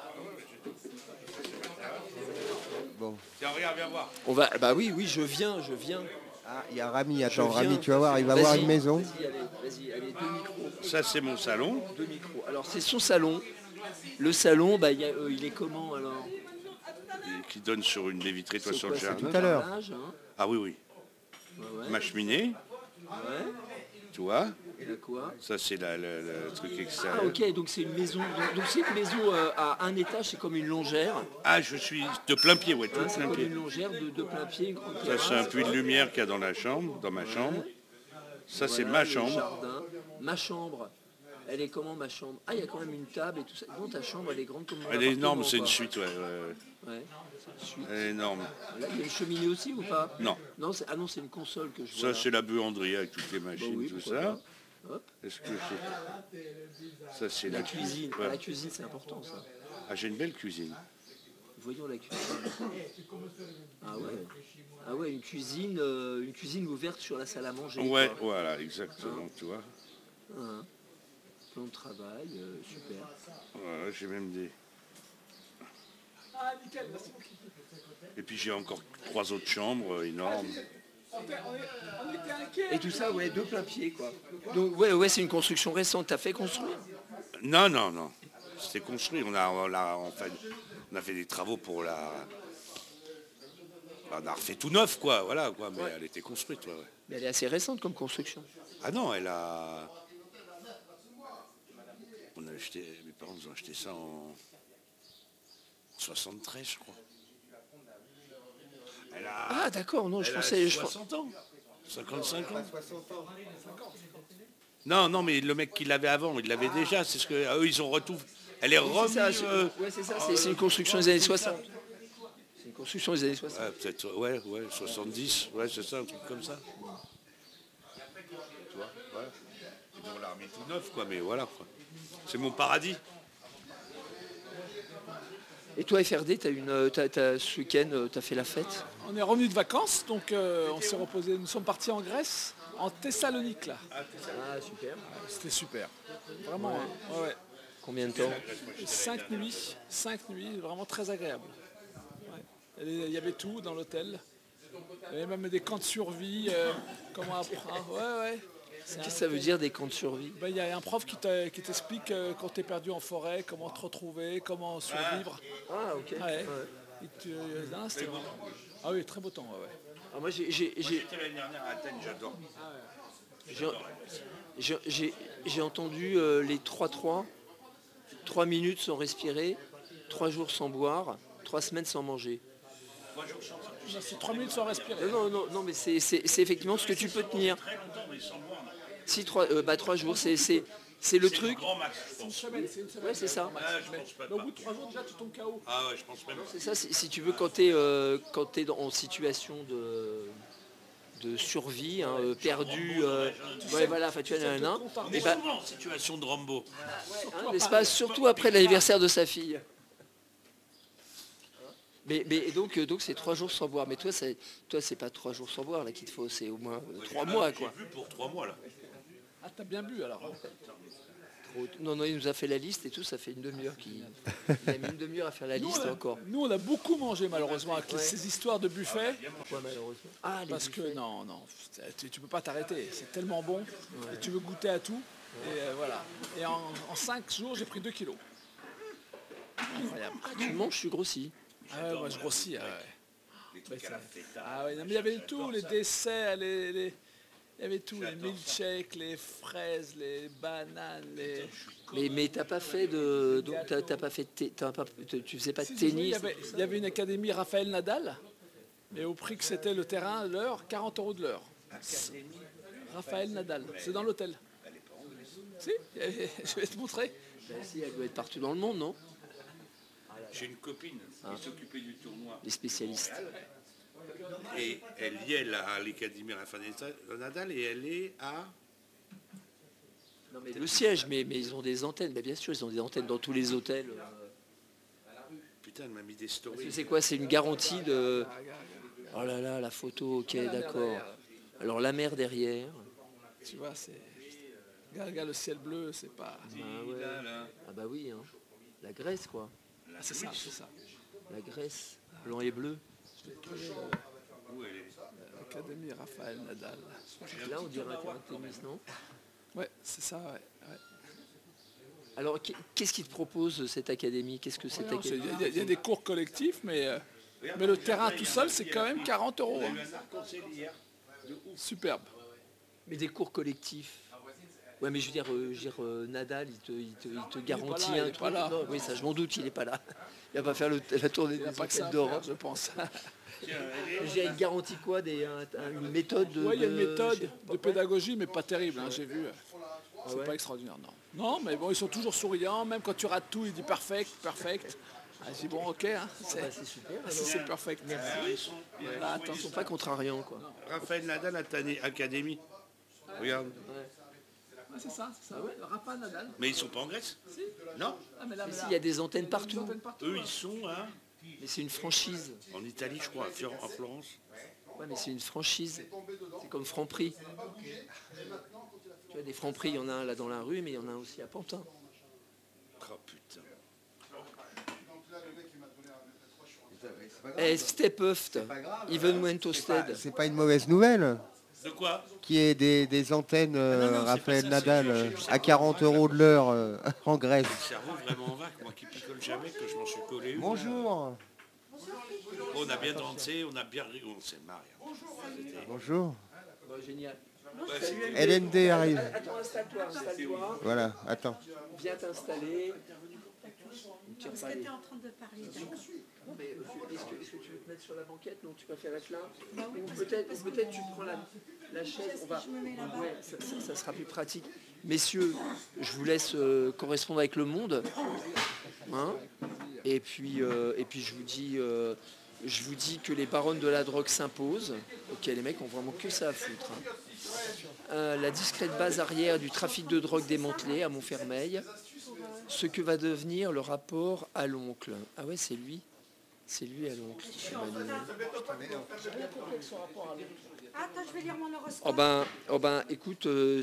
Bon. Tiens, regarde, viens voir. On va, bah oui, oui, je viens, je viens. Ah, il y a Rami. Je Attends, viens. Rami, tu vas voir, il va Vas-y, voir une maison. Vas-y, allez, vas-y, allez, deux micros. Ça, c'est mon salon. Deux micros. Alors, c'est son salon. Le salon, bah, il, y a, euh, il est comment alors? Et qui donne sur une baie vitrée, toi, C'est sur quoi, le c'est jardin. le Tout à l'heure. carrelage, hein. Ah oui, oui. Ouais, ouais. Ma cheminée, Ouais. tu vois. Et là quoi? Ça, c'est la- la- la- le truc Ah extérieur. ok, donc c'est une maison. Donc donc c'est une maison euh, à un étage, c'est comme une longère. Ah, je suis de plein pied, ouais, tout Hein, c'est plein comme pied. une longère de, de plein pied, une grande Ça, terrasse. c'est un puits de lumière qu'il y a dans la chambre, dans ma chambre. Ça, c'est Voilà, ma le chambre. jardin. Ma chambre. Elle est comment ma chambre? Ah, il y a quand même une table et tout ça. Non, ta chambre, elle est grande comme mon Elle est énorme, appartement, c'est une quoi. suite, ouais. ouais. Ouais, c'est une suite. Elle est énorme. Là, il y a une cheminée aussi ou pas? Non, Non, c'est- ah non, c'est une console que je vois. ça, là. c'est la buanderie avec toutes les Bah machines, oui, tout pourquoi ça. pas. Hop, Est-ce que c'est... Ça, c'est la la cuisine. Ouais. Ah, la cuisine, c'est important ça. Ah, j'ai une belle cuisine. Voyons la cuisine. Ah ouais. Ah ouais, une cuisine, euh, une cuisine ouverte sur la salle à manger. Ouais, quoi. voilà, exactement, tu vois. Hein. Plan de travail, euh, super. Voilà, j'ai même des... Ah, nickel, merci beaucoup. Et puis j'ai encore trois autres chambres euh, énormes. On était, on est- on était inquiets. Et tout ça, ouais, deux plein pied, quoi. Donc, ouais, ouais, c'est une construction récente. T'as fait construire? Non, non, non. C'était construit. On a, on, a, on, fait, on a fait des travaux pour la... On a refait tout neuf, quoi, voilà, quoi. Mais Ouais. elle était construite, ouais, ouais. Mais elle est assez récente comme construction. Ah non, elle a... On a acheté... Mes parents nous ont acheté ça en soixante-treize, je crois. Elle a... Ah, d'accord, non, je elle a pensais. Je... soixante ans. cinquante-cinq ans. Non, non, mais le mec qui l'avait avant, il l'avait déjà. C'est ce que eux, ils ont retrouvé. Elle est C'est remise. ça, c'est- euh, ouais, c'est ça, c'est c'est une construction des années soixante. C'est une construction des années soixante. ouais, peut-être, ouais, ouais, soixante-dix, ouais, c'est ça, un truc comme ça. Tu vois, voilà. Et puis on l'a remis tout neuf, quoi, mais voilà, quoi. C'est mon paradis. Et toi, F R D, t'as une, euh, t'as- t'as- ce week-end, euh, t'as fait la fête? On est revenu de vacances, donc euh, on s'est reposé. Nous sommes partis en Grèce, en Thessalonique là. Ah, super. C'était super. Vraiment, hein. Ouais, ouais. Combien de temps? Cinq nuits, cinq nuits, vraiment très agréable. Ouais. Et il y avait tout dans l'hôtel. Il y avait même des camps de survie, euh, comment apprendre. Ouais, ouais. C'est un- Qu'est-ce que ça veut dire des camps de survie? Ben, il y a un prof qui t'a- qui t'explique euh, quand tu es perdu en forêt, comment te retrouver, comment survivre. Ah, ok. Ouais. Ouais. Et tu- euh, non, c'était vraiment- Ah oui, très beau temps. Ouais, ouais. Alors moi, j'ai- j'ai- j'ai- J'étais l'année dernière à Athènes, j'adore. j'ai- j'ai- j'ai- j'ai entendu euh, les trois trois. Trois minutes sans respirer, trois jours sans boire, trois semaines sans manger. Non, c'est trois minutes sans respirer. Non, non, non, non, mais c'est c'est- c'est effectivement ce que tu peux tenir. Si, trois, euh, bah, trois jours, c'est c'est- c'est le truc. Grand max, je C'est une pense. semaine, c'est une semaine. Ouais, c'est ça. Ah, je pense pas. Mais au bout de trois jours, déjà, tu tombes K O. Ah ouais, je pense même. C'est ça, si, si tu veux, quand tu es, en situation de, de survie, hein, euh, perdu, euh, ouais, voilà, enfin tu vois, nanana. Et ben, En situation de Rambo. hein, n'est-ce pas, surtout après l'anniversaire de sa fille. Mais, mais et donc, euh, donc c'est trois jours sans boire. Mais toi, c'est, toi, c'est pas trois jours sans boire là qu'il te faut, c'est au moins euh, trois mois, quoi. J'ai vu pour trois mois là. Ah, t'as bien bu alors. Trop- Non, non, il nous a fait la liste et tout, ça fait une demi-heure qu'il il a mis une demi-heure à faire la Nous, liste on a, encore. nous, on a beaucoup mangé malheureusement avec Ouais. ces histoires de buffet. Pourquoi malheureusement? Ah, les Parce que buffets. non, non, tu, tu peux pas t'arrêter. C'est tellement bon. Et tu veux goûter à tout. Et euh, voilà. Et en, en cinq jours, j'ai pris deux kilos. Incroyable. Tu manges, je suis grossi. Ah ouais, moi je grossis. Ah ouais. Les trucs Ouais, à la c'est- feta. Ah ouais, non, mais il y avait tout, les desserts, les, les- il y avait tout, les milkshakes, les fraises, les bananes, les. Mais, mais t'as pas fait de. Donc t'as, t'as pas fait de té- t'as pas, tu faisais pas de Si, si, oui, il, tennis. y avait, il y avait une académie Raphaël Nadal, mais au prix que c'était le terrain, l'heure, quarante euros de l'heure. Raphaël Nadal, c'est dans l'hôtel. Si, je vais te montrer. Ben, si, elle doit être partout dans le monde, non? J'ai une copine qui s'occupait du tournoi Les spécialistes. et elle y est là, à l'Académie Rafael Nadal et elle est à. Non, mais le siège, mais, mais ils ont des antennes. Ben, bien sûr, ils ont des antennes dans tous les hôtels. euh. Putain, elle m'a mis des Parce que stories. c'est quoi? C'est une garantie de. Oh là là, la photo, ok, d'accord. Alors la mer derrière. Tu vois, c'est. Regarde, regarde le ciel bleu, c'est pas. Ah, ouais. Ah bah oui, hein. La Grèce, quoi. Ah, c'est ça, c'est ça. La Grèce, blanc et bleu. Où elle est Académie Raphaël Nadal. Là, on dirait un terrain de tennis, non? Ouais, c'est ça, ouais. ouais. Alors, qu'est- qu'est-ce qu'ils te propose cette académie? Qu'est-ce que cette Non, c'est- Il académie? y, a- il y a des cours collectifs, mais, euh, mais le terrain tout seul, c'est quand même quarante euros. On a hein. eu un arc-en-ciel hier. De ouf. Superbe. Mais des cours collectifs. Ouais, mais je veux dire, euh, je veux dire, euh, Nadal, il te, il te, il te garantit là, il un est truc. pas là. Non, oui, ça, je m'en doute, il est pas là. Il va pas faire le- la tournée Il n'y a des pas que ça hôtels à d'Europe. faire, je pense. Tiens, elle est- Je veux dire, il garantit quoi des, un- un- Une méthode de. Oui, il y a une de- méthode de pédagogie, mais pas terrible, hein, j'ai vu. C'est ouais pas extraordinaire, non. Non, mais bon, ils sont toujours souriants, même quand tu rates tout, il dit perfect, perfect. Ah, je dis bon, ok, hein, c'est Bah, c'est super. c'est- c'est perfect. Ah, ils sont- Là, attends, Ils sont pas contrariants, quoi. Raphaël Nadal à Tani- Académie. Regarde. Ah, c'est ça, c'est ça, ouais. Rafa Nadal. Mais ils sont pas en Grèce. Non. Ah, mais là, mais Si, là, il y a des antennes partout. des antennes partout, Eux, ouais. ils sont à- Mais c'est une franchise. en Italie, je crois, à Fior- à Florence. Ouais, mais c'est une franchise. C'est comme Franprix. Tu vois, des Franprix, il y en a un là dans la rue, mais il y en a un aussi à Pantin. Oh putain. Eh, step up, even when toasted. C'est pas une mauvaise nouvelle De quoi? qu'il y ait des, des antennes euh, Ah non, non, c'est Raphaël pas ça, Nadal c'est- euh, j'ai- à quarante euros de l'heure euh, en Grèce. Le cerveau vraiment en vague, moi qui picole jamais, que je m'en suis collé une. Bonjour. On a bien dansé, on a bien ri, on s'est marré. C'était- Bonjour. Bon, génial. Ouais, c'était- L N D arrive. Attends, installe-toi, installe-toi. Voilà, attends. Viens t'installer. Tu Parce que tu es en train de parler, d'accord. Non, mais euh, est-ce que, est-ce que tu veux te mettre sur la banquette? Non, tu préfères être là? Ou peut-être, ou peut-être tu prends la, la chaise. On va, je me mets là-bas. ouais, ça, ça- ça sera plus pratique. Messieurs, je vous laisse euh, correspondre avec le monde. Hein, et, puis, euh, et puis je vous dis, euh, je vous dis que les baronnes de la drogue s'imposent. Ok, les mecs ont vraiment que ça à foutre. hein. Euh, la discrète base arrière du trafic de drogue démantelé à Montfermeil. Ce que va devenir le rapport à l'oncle. Ah ouais, c'est lui. C'est lui à l'oncle. Attends, je vais lire mon horoscope. Oh ben, oh ben, écoute, euh,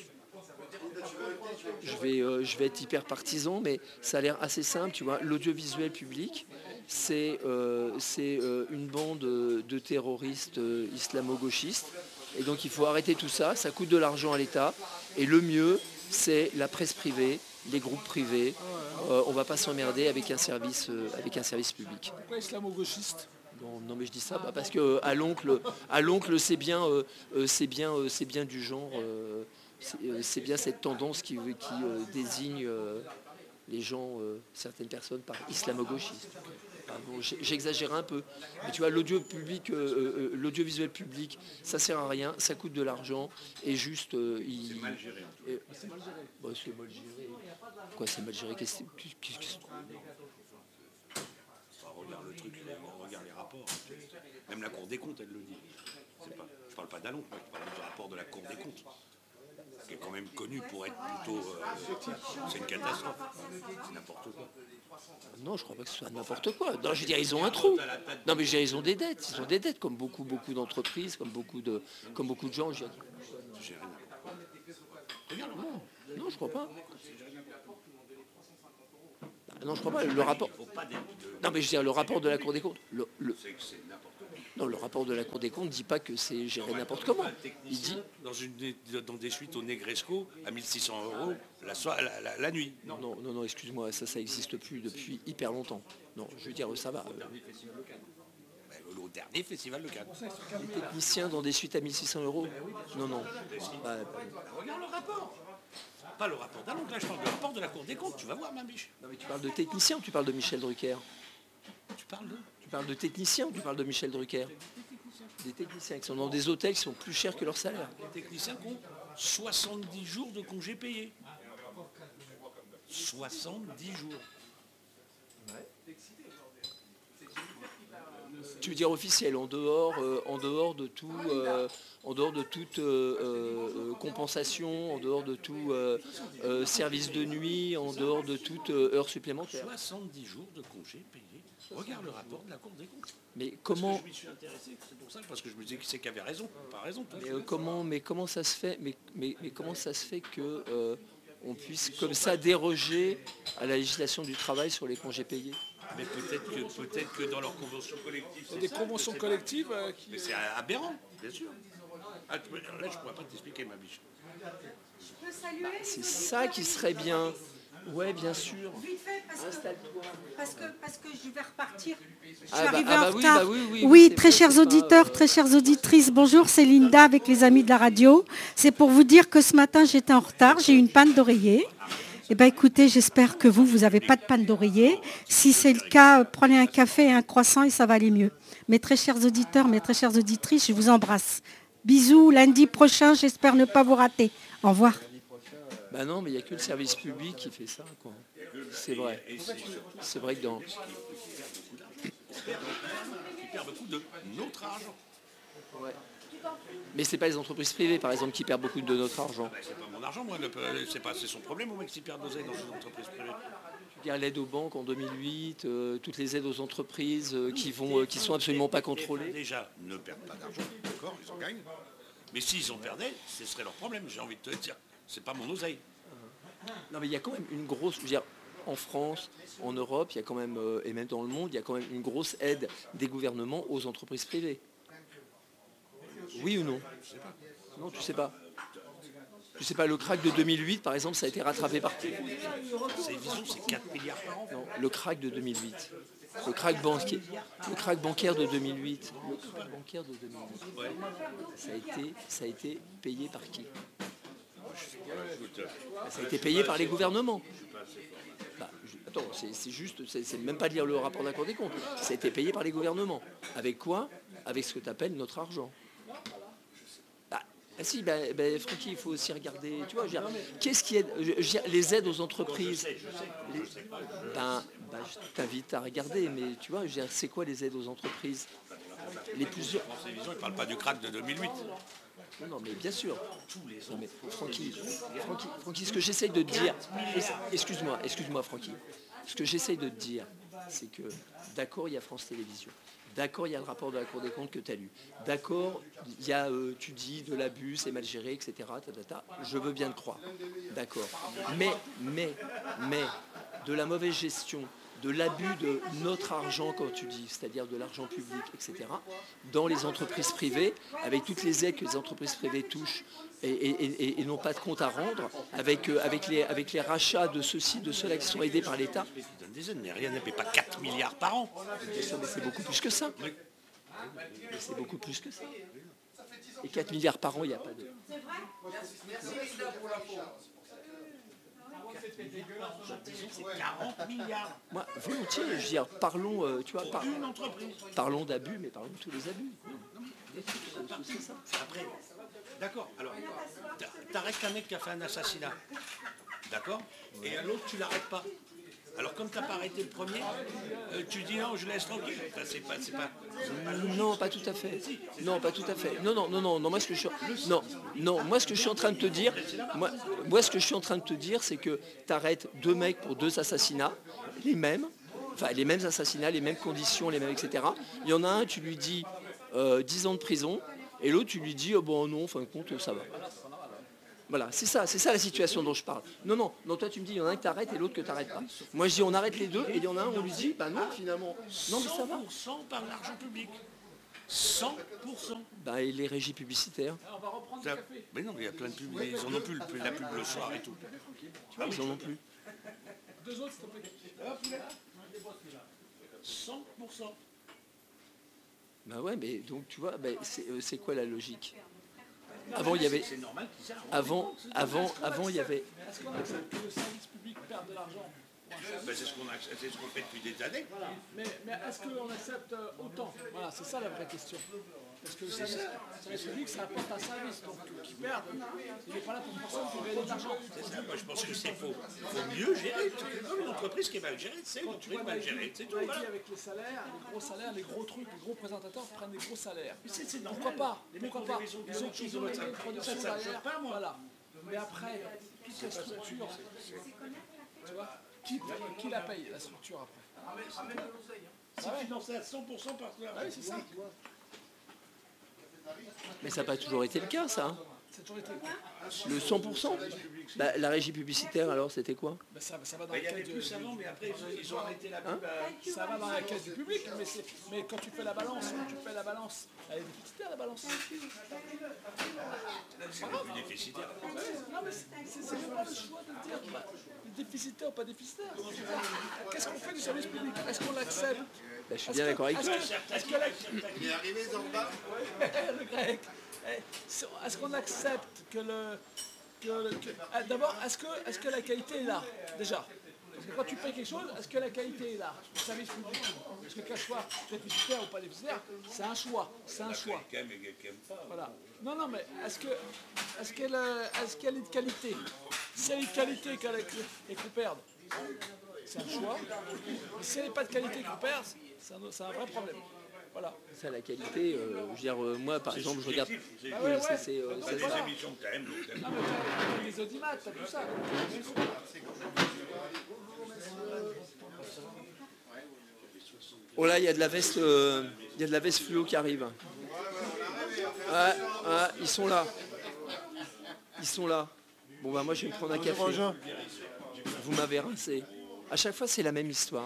je vais, euh, je vais être hyper partisan, mais ça a l'air assez simple, tu vois. L'audiovisuel public, c'est euh, c'est euh, une bande de terroristes euh, islamo-gauchistes, et donc il faut arrêter tout ça. Ça coûte de l'argent à l'État, et le mieux, c'est la presse privée, les groupes privés. Euh, on va pas s'emmerder avec un service, euh, avec un service public. Pourquoi islamo-gauchiste? Non, non, mais je dis ça bah, parce que euh, à l'oncle, à l'oncle, c'est bien, euh, euh, c'est bien, euh, c'est bien du genre, euh, c'est euh, c'est bien cette tendance qui, qui euh, désigne euh, les gens, euh, certaines personnes par islamo-gauchiste. Pardon, j'ai- j'exagère un peu, mais tu vois, l'audio public, euh, euh, l'audiovisuel public, ça sert à rien, ça coûte de l'argent et juste, euh, il. C'est mal géré. et- Bah, c'est mal géré. Quoi, c'est mal géré? Qu'est-ce que c'est- qu'est-ce que c'est- Enfin, regarde le truc, regarde les rapports. Même la Cour des comptes, elle le dit. C'est pas, je parle pas d'Alonc, moi je parle du rapport de la Cour des comptes, qui est quand même connu pour être plutôt... Euh, c'est une catastrophe. C'est n'importe quoi. Non, je crois pas que ce soit n'importe quoi. Non, je veux dire, ils ont un trou. Non, mais je veux dire, ils ont des dettes. Ils ont des dettes, comme beaucoup, beaucoup d'entreprises, comme beaucoup de, comme beaucoup de gens. Je veux dire. Non, non, je crois pas. Non, je crois pas. Le rapport. Non, mais je veux dire, le rapport de la Cour des comptes. Le, le... Non, le rapport de la Cour des comptes ne dit pas que c'est géré n'importe comment. Il dit dans, une, dans des suites au Negresco à mille six cents euros la, soirée, la, la, la nuit. Non, non, non, non excuse-moi, ça, ça n'existe plus depuis hyper longtemps. Non, je veux dire, ça va. Euh... Le dernier festival local. Les techniciens dans des suites à mille six cents euros. Non, non. Bah, regarde le rapport. Pas le rapport d'Alonc, là je parle du rapport de la Cour des comptes, tu vas voir ma biche. Non mais tu parles de technicien ou tu parles de Michel Drucker? Tu parles de Tu parles de technicien ou tu parles de Michel Drucker? Des techniciens qui sont dans des hôtels qui sont plus chers que leur salaire. Des techniciens qui ont soixante-dix jours de congés payés. soixante-dix jours. Ouais. Tu veux dire officiel, en dehors, euh, en dehors de tout, euh, en dehors de toute euh, euh, compensation, en dehors de tout euh, euh, service de nuit, en dehors de toute euh, heure supplémentaire. soixante-dix jours de congés payés. Regarde le rapport de la Cour des comptes. Mais comment parce que je m'y suis intéressé, c'est pour ça, parce que je me disais qui c'est qui avait raison, pas raison. Mais, euh, comment, mais comment ça se fait mais, mais, mais comment ça se fait que euh, on puisse comme ça déroger à la législation du travail sur les congés payés? Mais peut-être que, peut-être que dans leur convention collective... C'est des conventions collectives euh, qui... Mais c'est aberrant, bien sûr. Ah, là, je ne pourrais pas t'expliquer, ma biche. Je peux saluer? C'est ça qui serait bien. Ouais, bien sûr. Vite fait, parce que, parce que, parce que je vais repartir. Je suis Ah bah, arrivée ah en bah oui, retard. bah oui, oui, Oui, oui, c'est très vrai, chers c'est pas, auditeurs, euh, très chères auditrices, bonjour, c'est Linda avec les amis de la radio. C'est pour vous dire que ce matin, j'étais en retard, j'ai eu une panne d'oreiller. Eh bien, écoutez, j'espère que vous, vous n'avez pas de panne d'oreiller. Si c'est le cas, prenez un café et un croissant et ça va aller mieux. Mes très chers auditeurs, mes très chères auditrices, je vous embrasse. Bisous, lundi prochain, j'espère ne pas vous rater. Au revoir. Bah non, mais il n'y a que le service public qui fait ça, quoi. C'est vrai. C'est vrai que dans... Qui perd beaucoup de notre argent. Ouais. Mais c'est pas les entreprises privées, par exemple, qui perdent beaucoup de notre argent. Bah, c'est pas mon argent, moi. C'est pas c'est son problème, au mec, s'il perd d'oseille dans une entreprise privée. Il y a l'aide aux banques en deux mille huit, euh, toutes les aides aux entreprises euh, qui vont, euh, qui sont absolument pas contrôlées. Déjà, ne perdent pas d'argent, d'accord, ils en gagnent. Mais s'ils en perdaient, ce serait leur problème, j'ai envie de te dire. C'est pas mon oseille. Non, mais il y a quand même une grosse... Je veux dire, en France, en Europe, il y a quand même, euh, et même dans le monde, il y a quand même une grosse aide des gouvernements aux entreprises privées. Oui ou non? Non, tu sais pas. Tu sais pas, le crack de deux mille huit, par exemple, ça a été rattrapé par qui? C'est vision, c'est quatre milliards par an. Non, le crack de deux mille huit. Le crack bancaire, le crack bancaire de deux mille huit. Le crack bancaire de deux mille huit. Ouais. Ça a été, ça a été payé par qui? Écoute, Ça a été payé par les gouvernements. Bah, je- attends, c'est c'est juste, c'est c'est même pas de lire le rapport de la Cour des comptes. Ça a été payé par les gouvernements. Avec quoi? Avec ce que tu appelles notre argent. Bah, ah si, bah, bah, Francky, il faut aussi regarder, tu vois, je veux dire, qu'est-ce qui aide, je- je veux dire, les aides aux entreprises. Les- ben, ben, je t'invite à regarder, mais tu vois, je veux dire, c'est quoi les aides aux entreprises? Les plusieurs. France Télévisions, ils parlent pas du crack de deux mille huit. Non, non, mais bien sûr. Non, mais Francky, Francky, Francky, ce que j'essaye de te dire, excuse-moi, excuse-moi, Francky, ce que j'essaye de te dire, c'est que d'accord, il y a France Télévisions. D'accord, il y a le rapport de la Cour des comptes que tu as lu. D'accord, il y a, euh, tu dis, de l'abus, c'est mal géré, et cetera. Ta, ta, ta. Je veux bien te croire. D'accord. Mais, mais, mais, de la mauvaise gestion, de l'abus de notre argent, quand tu dis, c'est-à-dire de l'argent public, et cetera, dans les entreprises privées, avec toutes les aides que les entreprises privées touchent et, et- et- et n'ont pas de compte à rendre, avec, euh, avec, les, avec les rachats de ceux-ci, de ceux-là qui sont aidés par l'État. Ils donnent des aides, mais rien, n'est pas quatre milliards par an. Mais c'est beaucoup plus que ça. Oui. Mais c'est beaucoup plus que ça. Et quatre milliards par an, il n'y a pas de... C'est quarante milliards. Moi, volontiers, je veux dire, parlons, euh, tu vois, par- Une entreprise. parlons d'abus, mais parlons de tous les abus. C'est ça. Après, d'accord, alors, t'a- t'arrêtes un mec qui a fait un assassinat, d'accord? Et à l'autre, tu l'arrêtes pas. Alors comme tu n'as pas arrêté le premier, euh, tu dis non, je laisse tranquille. Enfin, c'est pas, c'est pas, c'est pas logique. Non, pas tout à fait. Non, pas tout à fait. Non, non, non, non, non. Moi, ce que je suis, non, non. Moi, ce que je suis en train de te dire, moi, moi, ce que je suis en train de te dire, c'est que tu arrêtes deux mecs pour deux assassinats, les mêmes, enfin les mêmes assassinats, les mêmes conditions, les mêmes, et cetera. Il y en a un, tu lui dis euh, dix ans de prison, et l'autre, tu lui dis, oh, bon, non, en fin de compte, ça va. Voilà, c'est ça, c'est ça la situation dont je parle. Non, non, non, toi tu me dis, il y en a un que t'arrêtes et l'autre que t'arrêtes pas. Moi je dis, on arrête les deux, et il y en a un, on lui dit, bah non, finalement. Non, mais ça va. cent pour cent par l'argent public. cent pour cent. Bah, et les régies publicitaires. Ça- Mais non, mais il y a plein de pubs, ils en ont plus, le- la pub le soir et tout. Tu vois, ils en ont plus. cent pour cent. Bah ouais, mais donc tu vois, bah, c'est euh, c'est quoi la logique? Avant, il y avait. C'est normal qu'ils servent. Avant, avant, avant, il y avait. Est-ce qu'on accepte que le service public perde de l'argent pour un service? Ben, c'est ce qu'on a- c'est ce qu'on fait depuis des années. Mais, mais est-ce qu'on accepte euh, autant? Voilà, c'est ça la vraie question. Parce que le service, le service public, ça apporte un service. Donc, qui perd, il n'est pas là pour personne pour gagner de l'argent. C'est ça, moi je pense que c'est faux. Il faut mieux gérer. Comme une entreprise qui est mal gérée, c'est une Quand tu entreprise vois mal Nike, gérée. C'est tout. Nike Voilà. avec les salaires, les gros salaires, les gros trucs, les gros présentateurs prennent des gros salaires. C'est- c'est normal. Pourquoi pas? Les mecs Pourquoi ont pas? des raisons de Ils faire ont, autre chose ils de ont votre une vie. production Ça, ça me choque derrière. pas, moi. Voilà. Mais après, toute la structure, tu vois, qui, qui la paye, la structure après? C'est financé à cent pour cent par Ah oui, c'est ça. Mais ça n'a pas toujours été le cas, ça. hein. C'est toujours été le cas. Le cent pour cent. Bah, la régie publicitaire, alors, c'était quoi? Ben, ça, ça va dans Il y la avait caisse plus du, avant, mais après ils ont, ils ont arrêté la pub. à- ça va dans la caisse du public, mais, c'est- mais quand tu fais la balance, quand tu fais la balance, elle est déficitaire la balance. C'est devenu déficitaire. Non mais c'est c'est- c'est même pas le choix de dire bah, déficitaire ou pas déficitaire. Qu'est-ce qu'on fait du service public? Est-ce qu'on l'accepte? Bah, je suis bien d'accord avec Est-ce toi. que, est-ce que la- Il est arrivé Zorba. le grec, eh, c'est- est-ce qu'on accepte que le... que le- que- ah, D'abord, est-ce que, est-ce que la qualité est là, déjà? Parce que quand tu payes quelque chose, est-ce que la qualité est là? Le service public. Parce que qu'elle soit déficitaire ou pas déficitaire, c'est un choix. C'est un choix. Quelqu'un aime et quelqu'un aime pas. Voilà. Non, non, mais est-ce que, est-ce qu'elle, euh, est-ce qu'elle est de qualité? Si elle est de qualité qu'elle est- et qu'on perde, c'est un choix. Mais si elle n'est pas de qualité et qu'on perd, c'est un, c'est un vrai problème. Voilà. Ça, la qualité, euh, je veux dire, euh, moi, par exemple, je regarde. subjectif, c'est- Oui, ouais, c'est- ouais. c'est, euh, T'as c'est des ça. émissions que t'aimes, donc t'aimes. Non, mais t'as t'as des audimates, t'as tout ça. Oh là, il y a de la veste, euh, il y a de la veste fluo qui arrive. Ouais, ouais, ils sont là. Ils sont là. Bon bah moi je vais me prendre un café. Vous m'avez rincé. À chaque fois c'est la même histoire.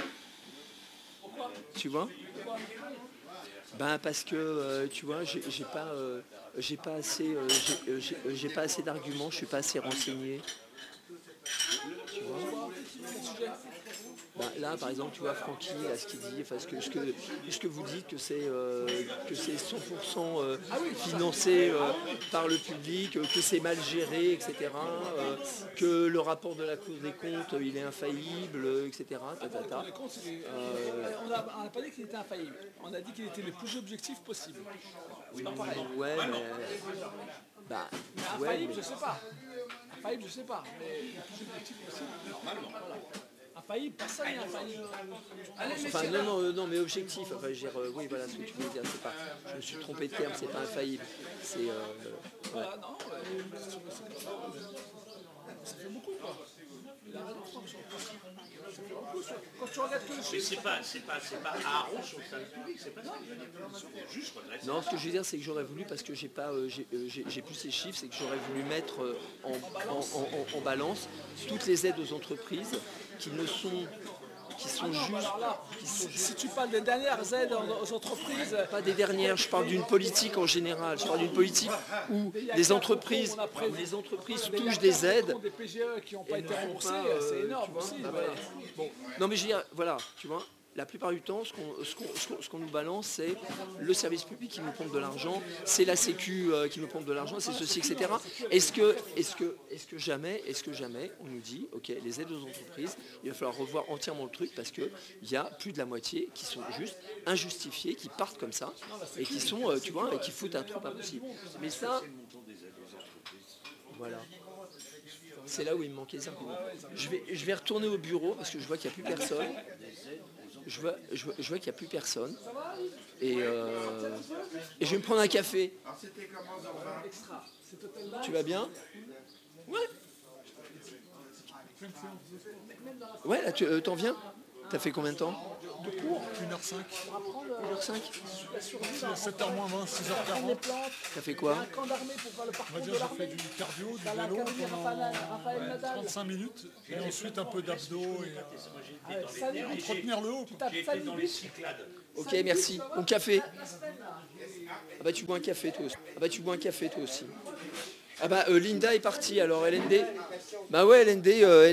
Tu vois? Ben parce que euh, tu vois, j'ai j'ai pas, euh, j'ai pas assez, euh, j'ai- euh, j'ai- euh, j'ai pas assez d'arguments, je suis pas assez renseigné. Tu vois? Ben, là, par exemple, tu vois, Francky, là, ce qu'il dit, enfin, ce que, ce que, ce que vous dites, que c'est euh, que c'est cent pour cent euh, financé euh, par le public, euh, que c'est mal géré, et cetera, euh, que le rapport de la Cour des comptes, euh, il est infaillible, euh, et cetera. ta, ta, ta. Les comptes, il est- On n'a on n'a pas dit qu'il était infaillible. On a dit qu'il était le plus objectif possible. C'est pas pareil. Ouais, mais... Bah, ouais, Infaillible, mais- je sais pas. Infaillible, je sais pas. Mais le plus objectif possible, normalement. Voilà. Infaillible, personne n'est infaillible. Allez, Enfin, messieurs, non, non, euh, non, mais objectif. Enfin, je veux dire, euh, oui, voilà ce que tu veux dire. C'est pas, je me suis trompé de terme, c'est pas infaillible. C'est. euh, voilà, non, euh, ça fait beaucoup, quoi. Il a raison, François. Ça fait beaucoup, ça. Quand tu regardes que le Mais chiffre, c'est pas, c'est pas, c'est pas Aaron sur le service public, c'est pas ça. C'est juste redresser. Non, ce que je veux dire, c'est que j'aurais voulu, parce que j'ai pas, euh, j'ai, euh, j'ai- j'ai plus ces chiffres, c'est que j'aurais voulu mettre euh, en, en- en- en- en balance toutes les aides aux entreprises qui ne sont, qui sont juste, alors là, qui sont juste si tu parles des dernières aides aux aux entreprises, pas des dernières. Je parle d'une politique en général. Je parle d'une politique où les entreprises, où les entreprises touchent des aides. des P G E qui n'ont pas Et été ne font remboursés, pas, euh, c'est énorme tu vois, aussi. bah voilà. voilà. Bon, non mais je veux dire, voilà, tu vois, la plupart du temps, ce qu'on ce qu'on- ce qu'on- ce qu'on nous balance, c'est le service public qui nous pompe de l'argent, c'est la Sécu euh, qui nous pompe de l'argent, c'est ceci, et cetera. Est-ce que, est-ce que, est-ce que jamais, est-ce que jamais, on nous dit, ok, les aides aux entreprises, il va falloir revoir entièrement le truc parce que il y a plus de la moitié qui sont juste injustifiés, qui partent comme ça et qui sont, euh, tu vois, et qui foutent un trou pas possible. Mais ça, Le montant des aides aux entreprises. voilà. C'est là où il me manquait les arguments. Je vais, je vais retourner au bureau parce que je vois qu'il n'y a plus personne. Je vois, je vois, je vois qu'il n'y a plus personne. Et, euh, et je vais me prendre un café. Tu vas bien? Ouais. Ouais, là, tu euh, t'en viens? T'as fait combien de temps? une heure cinq. une heure cinq. sept heures moins vingt, six heures quarante. T'as fait quoi? On va dire j'ai fait du cardio, du vélo pendant trente-cinq minutes et ensuite un peu d'abdos et euh, entretenir le haut. quoi. J'étais dans les Cyclades. Ok, merci. Mon café. Ah bah tu bois un café toi aussi. Ah bah tu bois un café toi aussi. Ah bah euh, Linda est partie alors L N D. Bah ouais L N D. Euh,